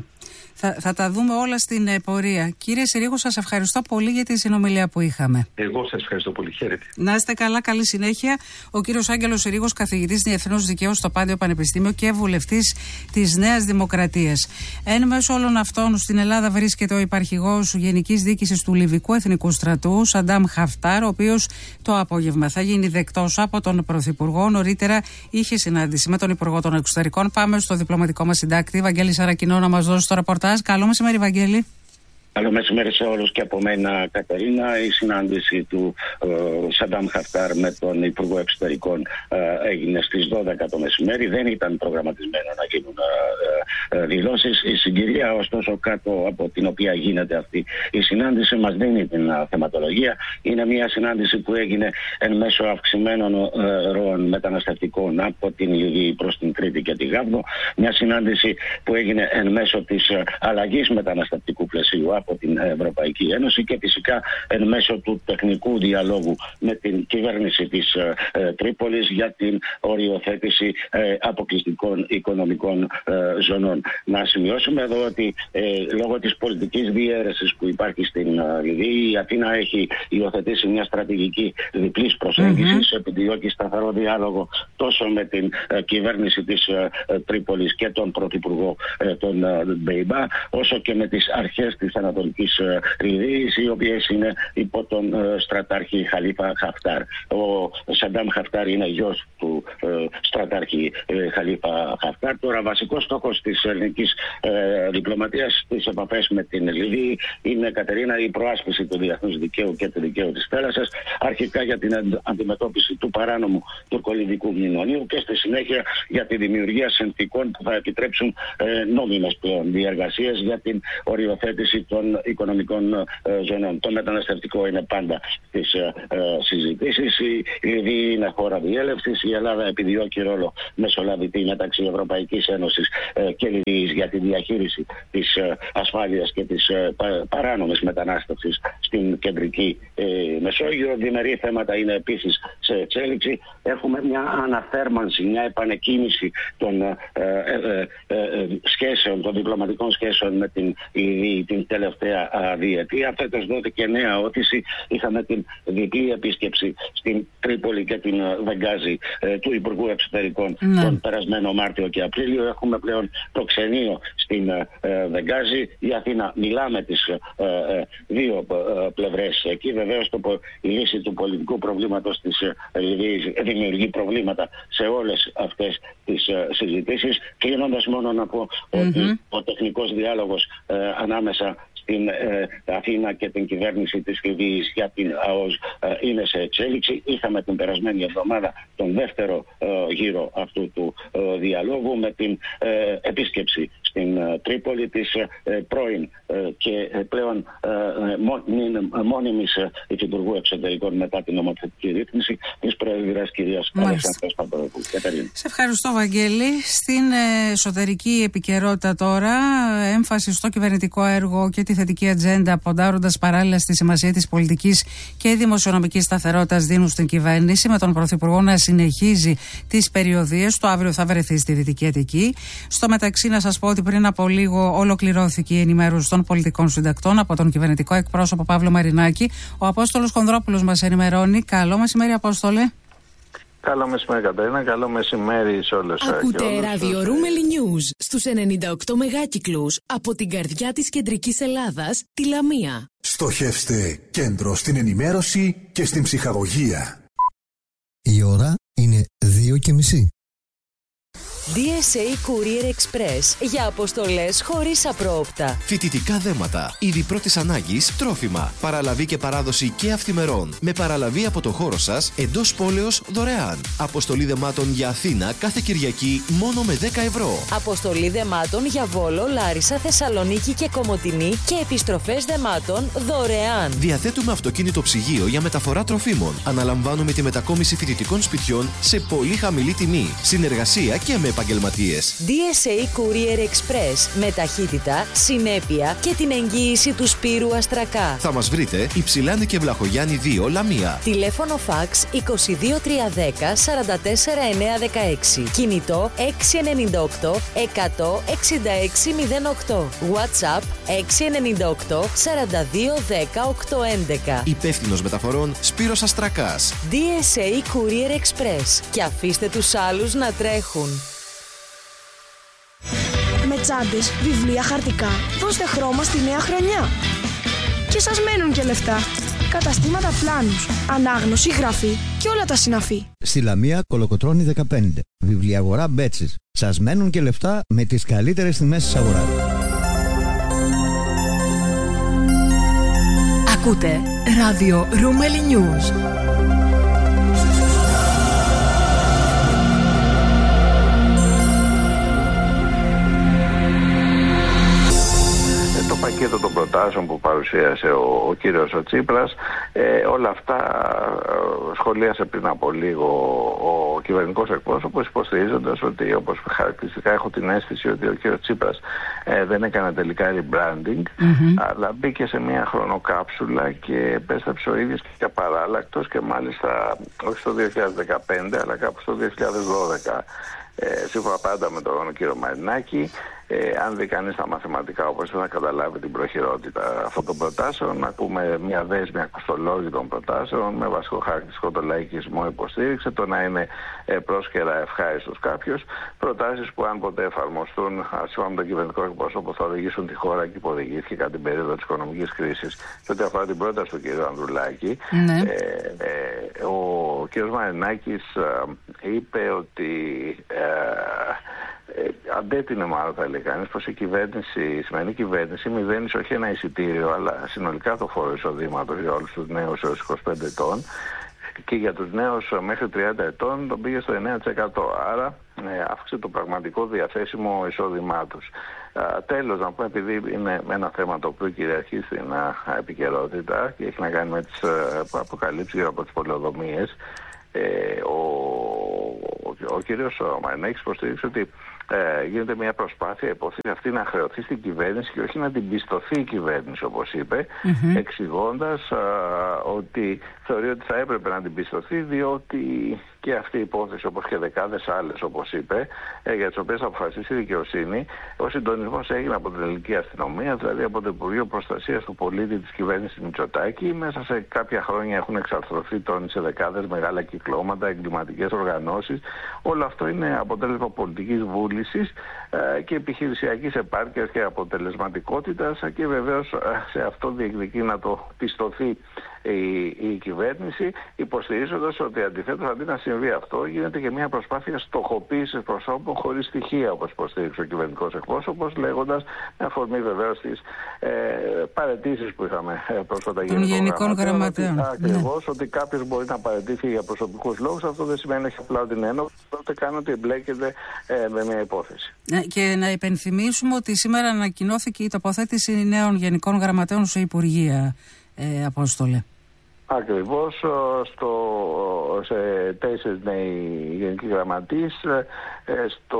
Θα τα δούμε όλα στην πορεία. Κύριε Συρίγο, σας ευχαριστώ πολύ για τη συνομιλία που είχαμε. Εγώ σας ευχαριστώ πολύ. Χαίρετε. Να είστε καλά, καλή συνέχεια. Ο κύριος Άγγελος Συρίγος, καθηγητής Διεθνούς Δικαίου στο Πάντιο Πανεπιστήμιο και βουλευτής της Νέας Δημοκρατίας. Εν μέσω όλων αυτών, στην Ελλάδα βρίσκεται ο υπαρχηγός Γενικής Διοίκησης του Λιβικού Εθνικού Στρατού, Σαντάμ Χαφτάρ, ο οποίος το απόγευμα θα γίνει δεκτός από τον Πρωθυπουργό. Νωρίτερα είχε συνάντηση με τον Υπουργό των Εξωτερικών. Πάμε στο διπλωματικό μας συντάκτη, Βαγγέλη Σαρακινό, να μας δώσει το ρεπορτάζ. Καλό μεσημέρι, Βαγγέλη. Καλό μεσημέρι σε όλους και από μένα, Κατερίνα. Η συνάντηση του Σαντάμ Χαφτάρ με τον Υπουργό Εξωτερικών έγινε στις 12 το μεσημέρι. Δεν ήταν προγραμματισμένο να γίνουν δηλώσεις. Η συγκυρία, ωστόσο, κάτω από την οποία γίνεται αυτή η συνάντηση μας δίνει την θεματολογία. Είναι μια συνάντηση που έγινε εν μέσω αυξημένων ροών μεταναστευτικών από την Λιβύη προς την Κρήτη και τη Γάβδο. Μια συνάντηση που έγινε εν μέσω της αλλαγής μεταναστευτικού πλαισίου από την Ευρωπαϊκή Ένωση και φυσικά εν μέσω του τεχνικού διαλόγου με την κυβέρνηση της Τρίπολης για την οριοθέτηση αποκλειστικών οικονομικών ζωνών. Να σημειώσουμε εδώ ότι λόγω της πολιτικής διαίρεσης που υπάρχει στην Λιβύη, η Αθήνα έχει υιοθετήσει μια στρατηγική διπλής προσέγγισης, επιδιώκει σταθερό διάλογο τόσο με την κυβέρνηση της Τρίπολης και τον Πρωθυπουργό τον Μπέιμπα, όσο και με τις αρχές της Ανατολικής Λιβύης, οι οποίες είναι υπό τον στρατάρχη Χαλίφα Χαφτάρ. Ο Σαντάμ Χαφτάρ είναι γιος του στρατάρχη Χαλίφα Χαφτάρ. Τώρα, βασικός στόχος της ελληνικής διπλωματίας στις επαφές με την Λιβύη είναι, Κατερίνα, η προάσπιση του διεθνούς δικαίου και του δικαίου της θάλασσας, αρχικά για την αντιμετώπιση του παράνομου τουρκολιβικού μνημονίου και στη συνέχεια για τη δημιουργία συνθηκών που θα επιτρέψουν νόμιμες πλέον διεργασίες για την οριοθέτηση των οικονομικών ζωνών. Το μεταναστευτικό είναι πάντα στις συζητήσεις. Η Λιβύη είναι χώρα διέλευσης. Η Ελλάδα επιδιώκει ρόλο μεσολαβητή μεταξύ Ευρωπαϊκής Ένωσης και Λιβύης για τη διαχείριση της ασφάλειας και της παράνομης μετανάστευσης στην κεντρική Μεσόγειο. Διμερεί θέματα είναι επίσης σε εξέλιξη. Έχουμε μια αναθέρμανση, μια επανεκκίνηση των σχέσεων, των διπλωματικών σχέσεων με την Λιβύη την τελευταία διετία. Φέτος δόθηκε νέα όθηση. Είχαμε την διπλή επίσκεψη στην Τρίπολη και την Βενγκάζη του Υπουργού Εξωτερικών τον περασμένο Μάρτιο και Απρίλιο. Έχουμε πλέον το ξενείο στην Βενγκάζη. Η Αθήνα μιλά με τις δύο πλευρές εκεί. Βεβαίως η λύση του πολιτικού προβλήματος της Λιβύης δημιουργεί προβλήματα σε όλες αυτές τις συζητήσεις. Κλείνοντας, μόνο να πω ότι ο τεχνικός διάλογος ανάμεσα στην Αθήνα και την κυβέρνηση της Λιβύης για την ΑΟΣ είναι σε εξέλιξη. Είχαμε την περασμένη εβδομάδα τον δεύτερο γύρο αυτού του διαλόγου με την επίσκεψη στην Τρίπολη της πρώην και πλέον μόνιμης Υφυπουργού Εξωτερικών μετά την νομοθετική ρύθμιση της Πρόεδρας κυρίας Αλεξάνδρας Παπαδοπούλου. Σε ευχαριστώ, Βαγγέλη. Στην εσωτερική επικαιρότητα τώρα, έμφαση στο κυβερνητικό έργο και τη θετική ατζέντα, ποντάροντας παράλληλα στη σημασία της πολιτικής και δημοσιονομικής σταθερότητας, δίνουν στην κυβέρνηση, με τον Πρωθυπουργό να συνεχίζει τις περιοδίες του. Αύριο θα βρεθεί στη Δυτική Αττική. Στο μεταξύ, να σας πω ότι πριν από λίγο ολοκληρώθηκε η ενημέρωση των πολιτικών συντακτών από τον κυβερνητικό εκπρόσωπο Παύλο Μαρινάκη. Ο Απόστολος Χονδρόπουλος μας ενημερώνει. Καλό μεσημέρι, Απόστολε. Καλό μεσημέρι, Κατερίνα. Καλό μεσημέρι σε όλες. Ακούτε ράδιο Ρούμελι News στους 98 μεγάκυκλους από την καρδιά της κεντρικής Ελλάδας, τη Λαμία. Στοχεύστε κέντρο στην ενημέρωση και στην ψυχαγωγία. Η ώρα είναι 2:30. DSA Courier Express για αποστολές χωρίς απρόοπτα. Φοιτητικά δέματα, είδη πρώτης ανάγκης, τρόφιμα, παραλαβή και παράδοση και αυθημερών. Με παραλαβή από το χώρο σας, εντός πόλεως δωρεάν. Αποστολή δεμάτων για Αθήνα κάθε Κυριακή μόνο με 10 ευρώ. Αποστολή δεμάτων για Βόλο, Λάρισα, Θεσσαλονίκη και Κομοτηνή και επιστροφές δεμάτων δωρεάν. Διαθέτουμε αυτοκίνητο ψυγείο για μεταφορά τροφίμων. Αναλαμβάνουμε τη μετακόμιση φοιτητικών σπιτιών σε πολύ χαμηλή τιμή. Συνεργασία και με επαγγελματίες. DSA Courier Express με ταχύτητα, συνέπεια και την εγγύηση του Σπύρου Αστρακά. Θα μας βρείτε Υψηλάνη και Βλαχογιάννη 2, Λαμία. Τηλέφωνο φαξ 22310 44916. Κινητό 698 166 08. WhatsApp 698 42 10 811. Υπεύθυνος μεταφορών Σπύρος Αστρακάς. DSA Courier Express. Και αφήστε τους άλλους να τρέχουν. Με τσάντες, βιβλία, χαρτικά, δώστε χρώμα στη νέα χρονιά. Και σας μένουν και λεφτά. Καταστήματα Πλάνους, ανάγνωση, γραφή και όλα τα συναφή. Στη Λαμία, Κολοκοτρώνη 15. Βιβλιαγορά Μπέτσης. Σας μένουν και λεφτά με τις καλύτερες τιμές της αγοράς. Ακούτε ράδιο Ρούμελι News. Το πακέτο των προτάσεων που παρουσίασε ο κύριος ο Τσίπρας, όλα αυτά σχολίασε πριν από λίγο ο κυβερνητικός εκπρόσωπος, υποστηρίζοντας ότι, όπως χαρακτηριστικά έχω την αίσθηση ότι ο κύριος Τσίπρας δεν έκανε τελικά rebranding, αλλά μπήκε σε μια χρονοκάψουλα και επέστρεψε ο ίδιος και απαράλλακτος, και μάλιστα όχι στο 2015 αλλά κάπου στο 2012. Σύμφωνα πάντα με τον κύριο Μαρινάκη, αν δει κανείς τα μαθηματικά, όπως θα καταλάβει την προχειρότητα αυτών των προτάσεων, να πούμε μια δέσμη ακοστολόγητων προτάσεων με βασικό χαρακτηριστικό το λαϊκισμό υποστήριξε, το να είναι πρόσκαιρα ευχάριστος κάποιος, προτάσεις που αν ποτέ εφαρμοστούν, σύμφωνα με τον κυβερνητικό εκπρόσωπο, θα οδηγήσουν τη χώρα και υποδηγήθηκε κατά την περίοδο της οικονομικής κρίσης. Και ό,τι αφορά την πρόταση του κ. Ανδρουλάκη, ο κ. Μαρινάκης είπε ότι αντέτεινε, μάλλον θα λέει κανείς, πως η σημερινή κυβέρνηση μηδένισε όχι ένα εισιτήριο αλλά συνολικά το φόρο εισοδήματος για όλους τους νέους έως 25 ετών, και για τους νέους μέχρι 30 ετών τον πήγε στο 9%. Άρα αύξησε το πραγματικό διαθέσιμο εισόδημά τους. Τέλος, να πούμε, επειδή είναι ένα θέμα το οποίο κυριαρχεί στην επικαιρότητα και έχει να κάνει με τις αποκαλύψεις γύρω από τις πολεοδομίες, ο κύριος Μαρινάκης υποστήριξε ότι γίνεται μια προσπάθεια υπόθεση αυτή να χρεωθεί στην κυβέρνηση και όχι να την πιστωθεί η κυβέρνηση, όπως είπε, εξηγώντας ότι θεωρεί ότι θα έπρεπε να την πιστωθεί, διότι και αυτή η υπόθεση, όπως και δεκάδες άλλες, όπως είπε, για τις οποίες θα αποφασίσει η δικαιοσύνη, ο συντονισμός έγινε από την ελληνική αστυνομία, δηλαδή από το Υπουργείο Προστασίας του Πολίτη της κυβέρνησης Μητσοτάκη. Μέσα σε κάποια χρόνια έχουν εξαρθρωθεί σε δεκάδες μεγάλα κυκλώματα, εγκληματικές οργανώσεις. Όλο αυτό είναι αποτέλεσμα πολιτικής βούλησης και επιχειρησιακής επάρκειας και αποτελεσματικότητας, και βεβαίως σε αυτό διεκδικεί να το πιστωθεί η κυβέρνηση, υποστηρίζοντας ότι αντιθέτως αντί να συμβεί αυτό, γίνεται και μια προσπάθεια στοχοποίησης προσώπων χωρίς στοιχεία, όπως υποστήριξε ο κυβερνητικός εκπρόσωπος, λέγοντας, με αφορμή βεβαίως τις παραιτήσεις που είχαμε πρόσφατα των γενικών γραμματέων. Ακριβώς, ότι κάποιος μπορεί να παραιτηθεί για προσωπικούς λόγους, αυτό δεν σημαίνει όχι απλά ότι είναι ένοχος, τότε κάνει ότι εμπλέκεται με μια υπόθεση. Και να υπενθυμίσουμε ότι σήμερα ανακοινώθηκε η τοποθέτηση νέων γενικών γραμματέων σε υπουργεία, Απόστολε. Ακριβώς, σε 4 νέοι γενικοί γραμματείς, στο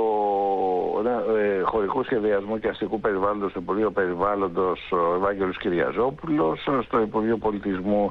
χωρικού σχεδιασμού και αστικού περιβάλλοντος στο Υπουργείο Περιβάλλοντος ο Ευάγγελος Κυριαζόπουλος, στο Υπουργείο Πολιτισμού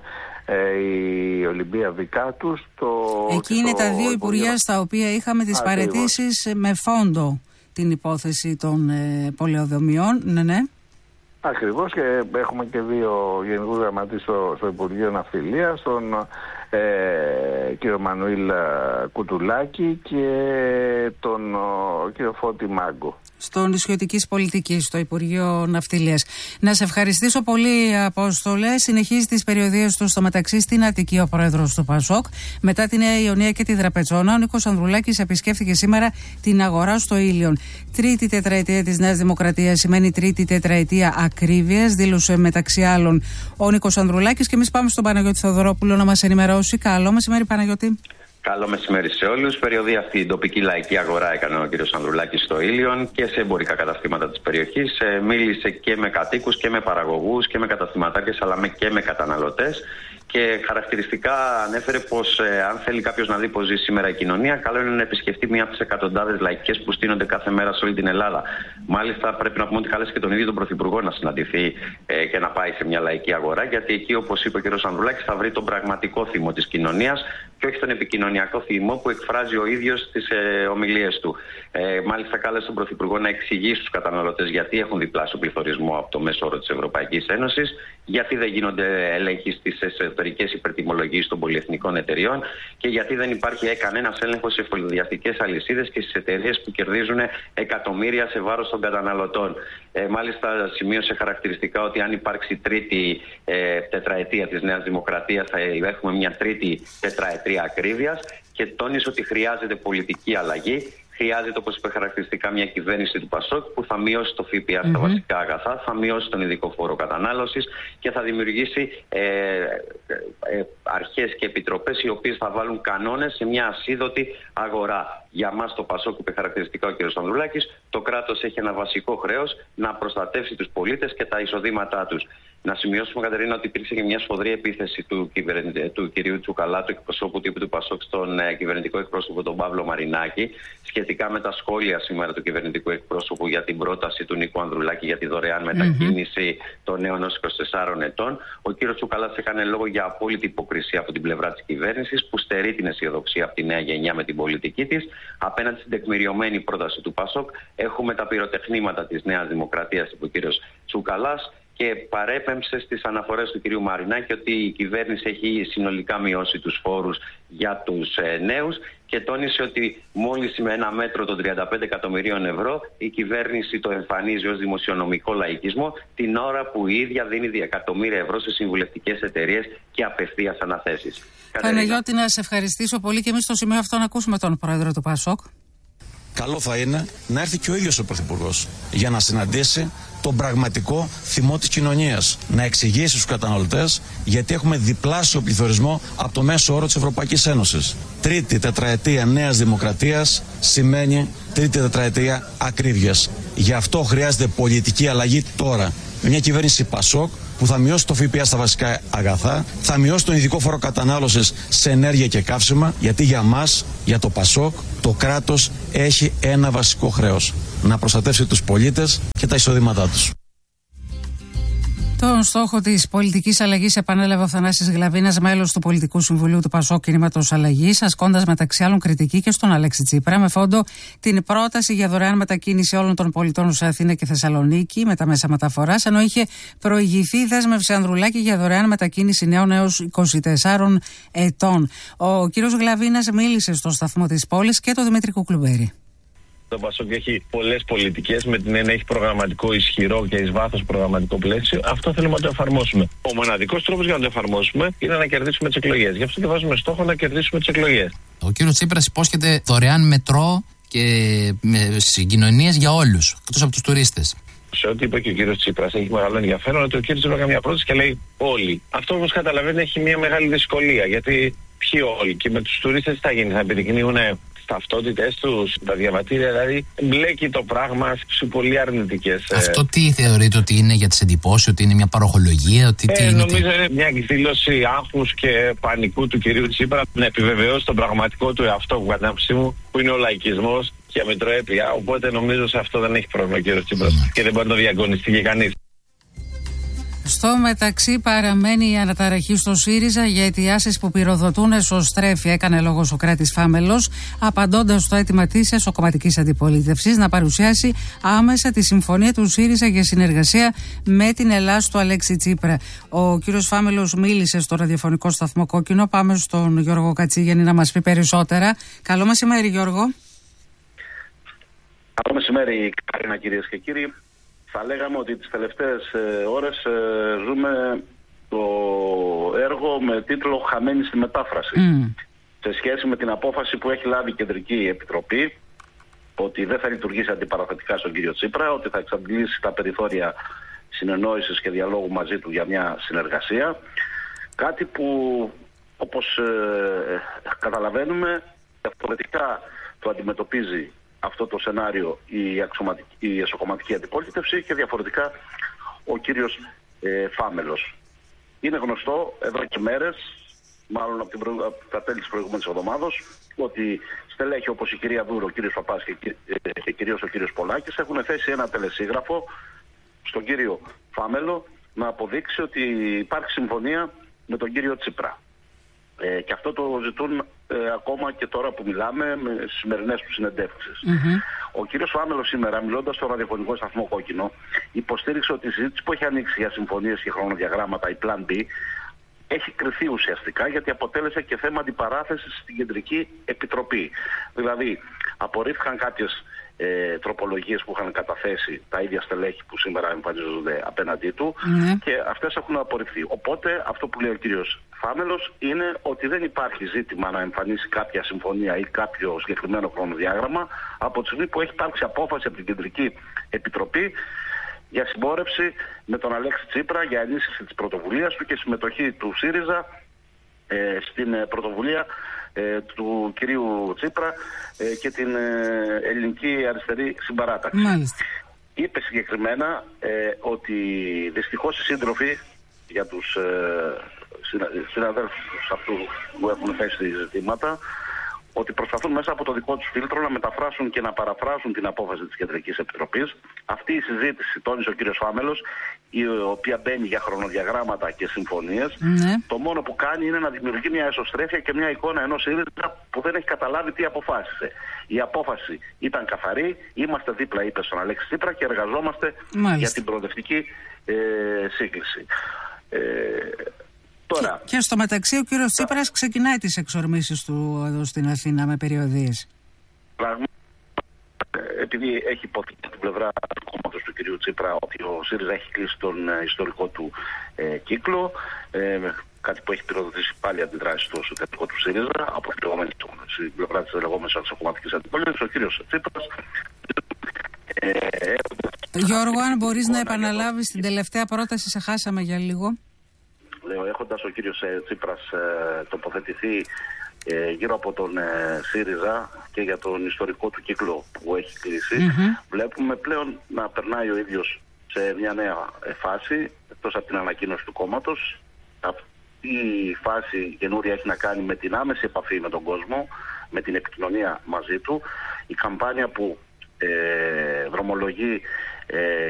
η Ολυμπία Βικάτου. Εκεί είναι τα δύο υπουργεία στα οποία είχαμε τις παραιτήσεις με φόντο την υπόθεση των πολεοδομιών. Ναι. Ακριβώς, και έχουμε και 2 γενικούς γραμματείς στο Υπουργείο Ναυτιλίας, τον κύριο Μανουήλ Κουτουλάκη και τον κύριο Φώτη Μάγκο. Στο νησιωτικής πολιτικής, στο Υπουργείο Ναυτιλίας. Να σε ευχαριστήσω πολύ, Απόστολε. Συνεχίζει τις περιοδίες του στο μεταξύ στην Αττική ο πρόεδρος του ΠΑΣΟΚ. Μετά τη Νέα Ιωνία και τη Δραπετσόνα, ο Νίκος Ανδρουλάκης επισκέφθηκε σήμερα την αγορά στο Ήλιον. Τρίτη τετραετία της Νέας Δημοκρατίας σημαίνει τρίτη τετραετία ακρίβειας, δήλωσε μεταξύ άλλων ο Νίκος Ανδρουλάκης. Και εμείς πάμε στον Παναγιώτη Θεοδωρόπουλο να μας ενημερώσει. Καλό μεσημέρι, Παναγιώτη. Καλό μεσημέρι σε όλους. Περιοδία αυτή η τοπική λαϊκή αγορά έκανε ο κ. Ανδρουλάκης στο Ήλιον και σε εμπορικά καταστήματα της περιοχής. Μίλησε και με κατοίκους και με παραγωγούς και με καταστηματάρχες, αλλά και με καταναλωτές. Και χαρακτηριστικά ανέφερε πως αν θέλει κάποιος να δει πως ζει σήμερα η κοινωνία, καλό είναι να επισκεφτεί μία από τις εκατοντάδες λαϊκές που στείνονται κάθε μέρα σε όλη την Ελλάδα. Μάλιστα, πρέπει να πούμε ότι κάλεσε και τον ίδιο τον Πρωθυπουργό να συναντηθεί και να πάει σε μια λαϊκή αγορά, γιατί εκεί, όπως είπε ο κ. Ανδρουλάκης, θα βρει τον πραγματικό θυμό της κοινωνίας και όχι τον επικοινωνιακό θυμό που εκφράζει ο ίδιος στις ομιλίες του. Μάλιστα, κάλεσε τον Πρωθυπουργό να εξηγήσει στους καταναλωτές γιατί έχουν διπλάσιο πληθωρισμό από το μέσο όρο της Ευρωπαϊκής Ένωσης, γιατί δεν γίνονται έλεγχοι στις εσωτερικές υπερτιμολογίες των πολυεθνικών εταιριών και γιατί δεν υπάρχει κανένας έλεγχος σε εφοδιαστικές αλυσίδες και στις εταιρείες που κερδίζουν εκατομμύρια σε βάρος των καταναλωτών. Μάλιστα, σημείωσε χαρακτηριστικά ότι αν υπάρξει τρίτη τετραετία της Νέας Δημοκρατίας, θα έχουμε μια τρίτη τετραετία ακρίβειας και τόνισε ότι χρειάζεται πολιτική αλλαγή. Χρειάζεται, όπως είπε χαρακτηριστικά, μια κυβέρνηση του ΠΑΣΟΚ που θα μειώσει το ΦΠΑ στα βασικά αγαθά, θα μειώσει τον ειδικό φόρο κατανάλωσης και θα δημιουργήσει αρχές και επιτροπές οι οποίες θα βάλουν κανόνες σε μια ασίδωτη αγορά. Για μας το ΠΑΣΟΚ, που είπε χαρακτηριστικά ο κ. Ανδρουλάκης, το κράτος έχει ένα βασικό χρέος να προστατεύσει τους πολίτες και τα εισοδήματά τους. Να σημειώσουμε, Κατερίνα, ότι υπήρξε και μια σφοδρή επίθεση του κυρίου Τσουκαλά, του εκπροσώπου τύπου του ΠΑΣΟΚ, στον κυβερνητικό εκπρόσωπο τον Παύλο Μαρινάκη, σχετικά με τα σχόλια σήμερα του κυβερνητικού εκπρόσωπου για την πρόταση του Νίκου Ανδρουλάκη για τη δωρεάν μετακίνηση των νέων ως 24 ετών. Ο κ. Τσουκαλάς έκανε λόγο για απόλυτη υποκρισία από την πλευρά της κυβέρνησης, που στερεί την αισιοδοξία από τη νέα γενιά με την πολιτική της. Απέναντι στην τεκμηριωμένη πρόταση του ΠΑΣΟΚ, έχουμε τα πυροτεχνήματα της Νέας Δημοκρατίας, είπε ο κ. Τσουκαλάς, και παρέπεμψε στις αναφορές του κ. Μαρινάκη ότι η κυβέρνηση έχει συνολικά μειώσει τους φόρους για τους νέους και τόνισε ότι μόλις με ένα μέτρο των 35 εκατομμυρίων ευρώ η κυβέρνηση το εμφανίζει ως δημοσιονομικό λαϊκισμό, την ώρα που η ίδια δίνει εκατομμύρια ευρώ σε συμβουλευτικές εταιρείες και απευθείας αναθέσεις. Παναγιώτη, να σε ευχαριστήσω πολύ και εμείς στο σημείο αυτό να ακούσουμε τον πρόεδρο του ΠΑΣΟΚ. Καλό θα είναι να έρθει και ο ίδιος ο Πρωθυπουργός για να συναντήσει τον πραγματικό θυμό της κοινωνίας. Να εξηγήσει στους καταναλωτές γιατί έχουμε διπλάσιο πληθωρισμό από το μέσο όρο της Ευρωπαϊκής Ένωσης. Τρίτη τετραετία Νέας Δημοκρατίας σημαίνει τρίτη τετραετία ακρίβειας. Γι' αυτό χρειάζεται πολιτική αλλαγή τώρα. Μια κυβέρνηση ΠΑΣΟΚ που θα μειώσει το ΦΠΑ στα βασικά αγαθά, θα μειώσει τον ειδικό φόρο κατανάλωσης σε ενέργεια και καύσιμα, γιατί για μας, για το ΠΑΣΟΚ, το κράτος έχει ένα βασικό χρέος: να προστατεύσει τους πολίτες και τα εισοδήματά τους. Τον στόχο της πολιτικής αλλαγής επανέλαβε ο Θανάσης Γλαβίνας, μέλος του Πολιτικού Συμβουλίου του ΠΑΣΟΚ Κινήματος Αλλαγής, ασκώντας μεταξύ άλλων κριτική και στον Αλέξη Τσίπρα, με φόντο την πρόταση για δωρεάν μετακίνηση όλων των πολιτών σε Αθήνα και Θεσσαλονίκη με τα μέσα μεταφοράς, ενώ είχε προηγηθεί η δέσμευση Ανδρουλάκη για δωρεάν μετακίνηση νέων έως 24 ετών. Ο κύριος Γλαβίνας μίλησε στο σταθμό της πόλης και το Δημήτρη Κουκλουμπέρη. Το Πασόκ έχει πολλές πολιτικές, με την έννοια έχει προγραμματικό ισχυρό και εις βάθος προγραμματικό πλαίσιο. Αυτό θέλουμε να το εφαρμόσουμε. Ο μοναδικός τρόπος για να το εφαρμόσουμε είναι να κερδίσουμε τις εκλογές. Γι' αυτό και βάζουμε στόχο να κερδίσουμε τις εκλογές. Ο κύριος Τσίπρας υπόσχεται δωρεάν μετρό και συγκοινωνίες για όλους, εκτός από τους τουρίστες. Σε ό,τι είπε και ο κύριος Τσίπρας, έχει μεγάλο ενδιαφέρον ότι ο κύριος Τσίπρας έκανε μια πρόταση και λέει όλοι. Αυτό, όπως καταλαβαίνετε, έχει μια μεγάλη δυσκολία. Γιατί ποιοι όλοι, και με τους τουρίστες τι θα γίνει, θα επιδεικνύουν τις ταυτότητες τους, τα διαβατήρια, δηλαδή μπλέκει το πράγμα σε πολύ αρνητικές. Αυτό τι θεωρείτε ότι είναι για τις εντυπώσεις, ότι είναι μια παροχολογία, ότι τι είναι? Νομίζω είναι μια εκδήλωση άγχους και πανικού του κυρίου Τσίπρα να επιβεβαιώσει τον πραγματικό του εαυτό, που κατά την άποψή μου, που είναι ο λαϊκισμός και η αμετροέπεια. Οπότε νομίζω σε αυτό δεν έχει πρόβλημα ο κύριος Τσίπρας και δεν μπορεί να το διαγωνιστεί και κανείς. Στο μεταξύ παραμένει η αναταραχή στο ΣΥΡΙΖΑ για αιτιάσεις που πυροδοτούν εσωστρέφεια, έκανε λόγο ο Σωκράτης Φάμελος, απαντώντας στο αίτημα της εσωκομματικής αντιπολίτευσης να παρουσιάσει άμεσα τη συμφωνία του ΣΥΡΙΖΑ για συνεργασία με την Ελλάς του Αλέξη Τσίπρα. Ο κύριος Φάμελος μίλησε στο ραδιοφωνικό σταθμό Κόκκινο. Πάμε στον Γιώργο Κατσίγεννη να μας πει περισσότερα. Καλό μεσημέρι, Γιώργο. Καλό μεσημέρι, Καρίνα, κυρίες και κύριοι. Θα λέγαμε ότι τις τελευταίες ώρες ζούμε το έργο με τίτλο «Χαμένη στη μετάφραση». Σε σχέση με την απόφαση που έχει λάβει η Κεντρική Επιτροπή ότι δεν θα λειτουργήσει αντιπαραθετικά στον κύριο Τσίπρα, ότι θα εξαντλήσει τα περιθώρια συνεννόησης και διαλόγου μαζί του για μια συνεργασία. Κάτι που, όπως καταλαβαίνουμε, διαφορετικά το αντιμετωπίζει αυτό το σενάριο η εσωκομματική αντιπολίτευση και διαφορετικά ο κύριος Φάμελος. Είναι γνωστό εδώ και μέρες, μάλλον από τα τέλη της προηγούμενης εβδομάδος, ότι στελέχοι όπως η κυρία Δούρο, ο κύριος Παπάς και κυρίως ο κύριος Πολάκης έχουν θέσει ένα τελεσίγραφο στον κύριο Φάμελο να αποδείξει ότι υπάρχει συμφωνία με τον κύριο Τσίπρα. Και αυτό το ζητούν ακόμα και τώρα που μιλάμε με σημερινές του συνεντεύξεις. Ο κύριος Φάμελος σήμερα, μιλώντας στο ραδιοφωνικό σταθμό Κόκκινο, υποστήριξε ότι η συζήτηση που έχει ανοίξει για συμφωνίες και χρονοδιαγράμματα, η Plan B, έχει κρυφθεί ουσιαστικά γιατί αποτέλεσε και θέμα αντιπαράθεσης στην Κεντρική Επιτροπή. Δηλαδή, απορρίφθηκαν κάποιες τροπολογίες που είχαν καταθέσει τα ίδια στελέχη που σήμερα εμφανίζονται απέναντί του και αυτές έχουν απορριφθεί. Οπότε αυτό που λέει ο κύριος Φάμελος είναι ότι δεν υπάρχει ζήτημα να εμφανίσει κάποια συμφωνία ή κάποιο συγκεκριμένο χρονοδιάγραμμα από τη στιγμή που έχει υπάρξει απόφαση από την Κεντρική Επιτροπή για συμπόρευση με τον Αλέξη Τσίπρα για ενίσχυση της πρωτοβουλίας του και συμμετοχή του ΣΥΡΙΖΑ στην πρωτοβουλία του κυρίου Τσίπρα και την ελληνική αριστερή συμπαράταξη. Μάλιστα. Είπε συγκεκριμένα ότι δυστυχώς οι σύντροφοι για τους συναδέλφους αυτούς που έχουν θέσει ζητήματα ότι προσπαθούν μέσα από το δικό τους φίλτρο να μεταφράσουν και να παραφράσουν την απόφαση της Κεντρικής Επιτροπής. Αυτή η συζήτηση, τόνισε ο κύριος Φάμελος, η οποία μπαίνει για χρονοδιαγράμματα και συμφωνίες, το μόνο που κάνει είναι να δημιουργεί μια εσωστρέφεια και μια εικόνα ενός ΣΥΡΙΖΑ που δεν έχει καταλάβει τι αποφάσισε. Η απόφαση ήταν καθαρή, είμαστε δίπλα, είπε στον Αλέξη Τσίπρα, και εργαζόμαστε για την προοδευτική σύγκληση. Τώρα, και στο μεταξύ ο κύριος Τσίπρας ξεκινάει τις εξορμήσεις του εδώ στην Αθήνα με περιοδίες. Επειδή έχει υποθεί από την πλευρά του κόμματος του κυρίου Τσίπρα ότι ο ΣΥΡΙΖΑ έχει κλείσει τον ιστορικό του κύκλο, κάτι που έχει πυροδοτήσει πάλι αντιδράσει στο εσωτερικό του ΣΥΡΙΖΑ από την πλευρά της λεγόμενης εσωκομματικής αντιπολίτευσης, ο κύριος Τσίπρας. Γιώργο, αν μπορείς να επαναλάβεις την τελευταία πρόταση, σε χάσαμε για λίγο. Έχοντας ο κύριος Τσίπρας τοποθετηθεί γύρω από τον ΣΥΡΙΖΑ και για τον ιστορικό του κύκλο που έχει κλείσει, βλέπουμε πλέον να περνάει ο ίδιος σε μια νέα φάση, εκτός από την ανακοίνωση του κόμματος. Αυτή η φάση καινούρια έχει να κάνει με την άμεση επαφή με τον κόσμο, με την επικοινωνία μαζί του. Η καμπάνια που δρομολογεί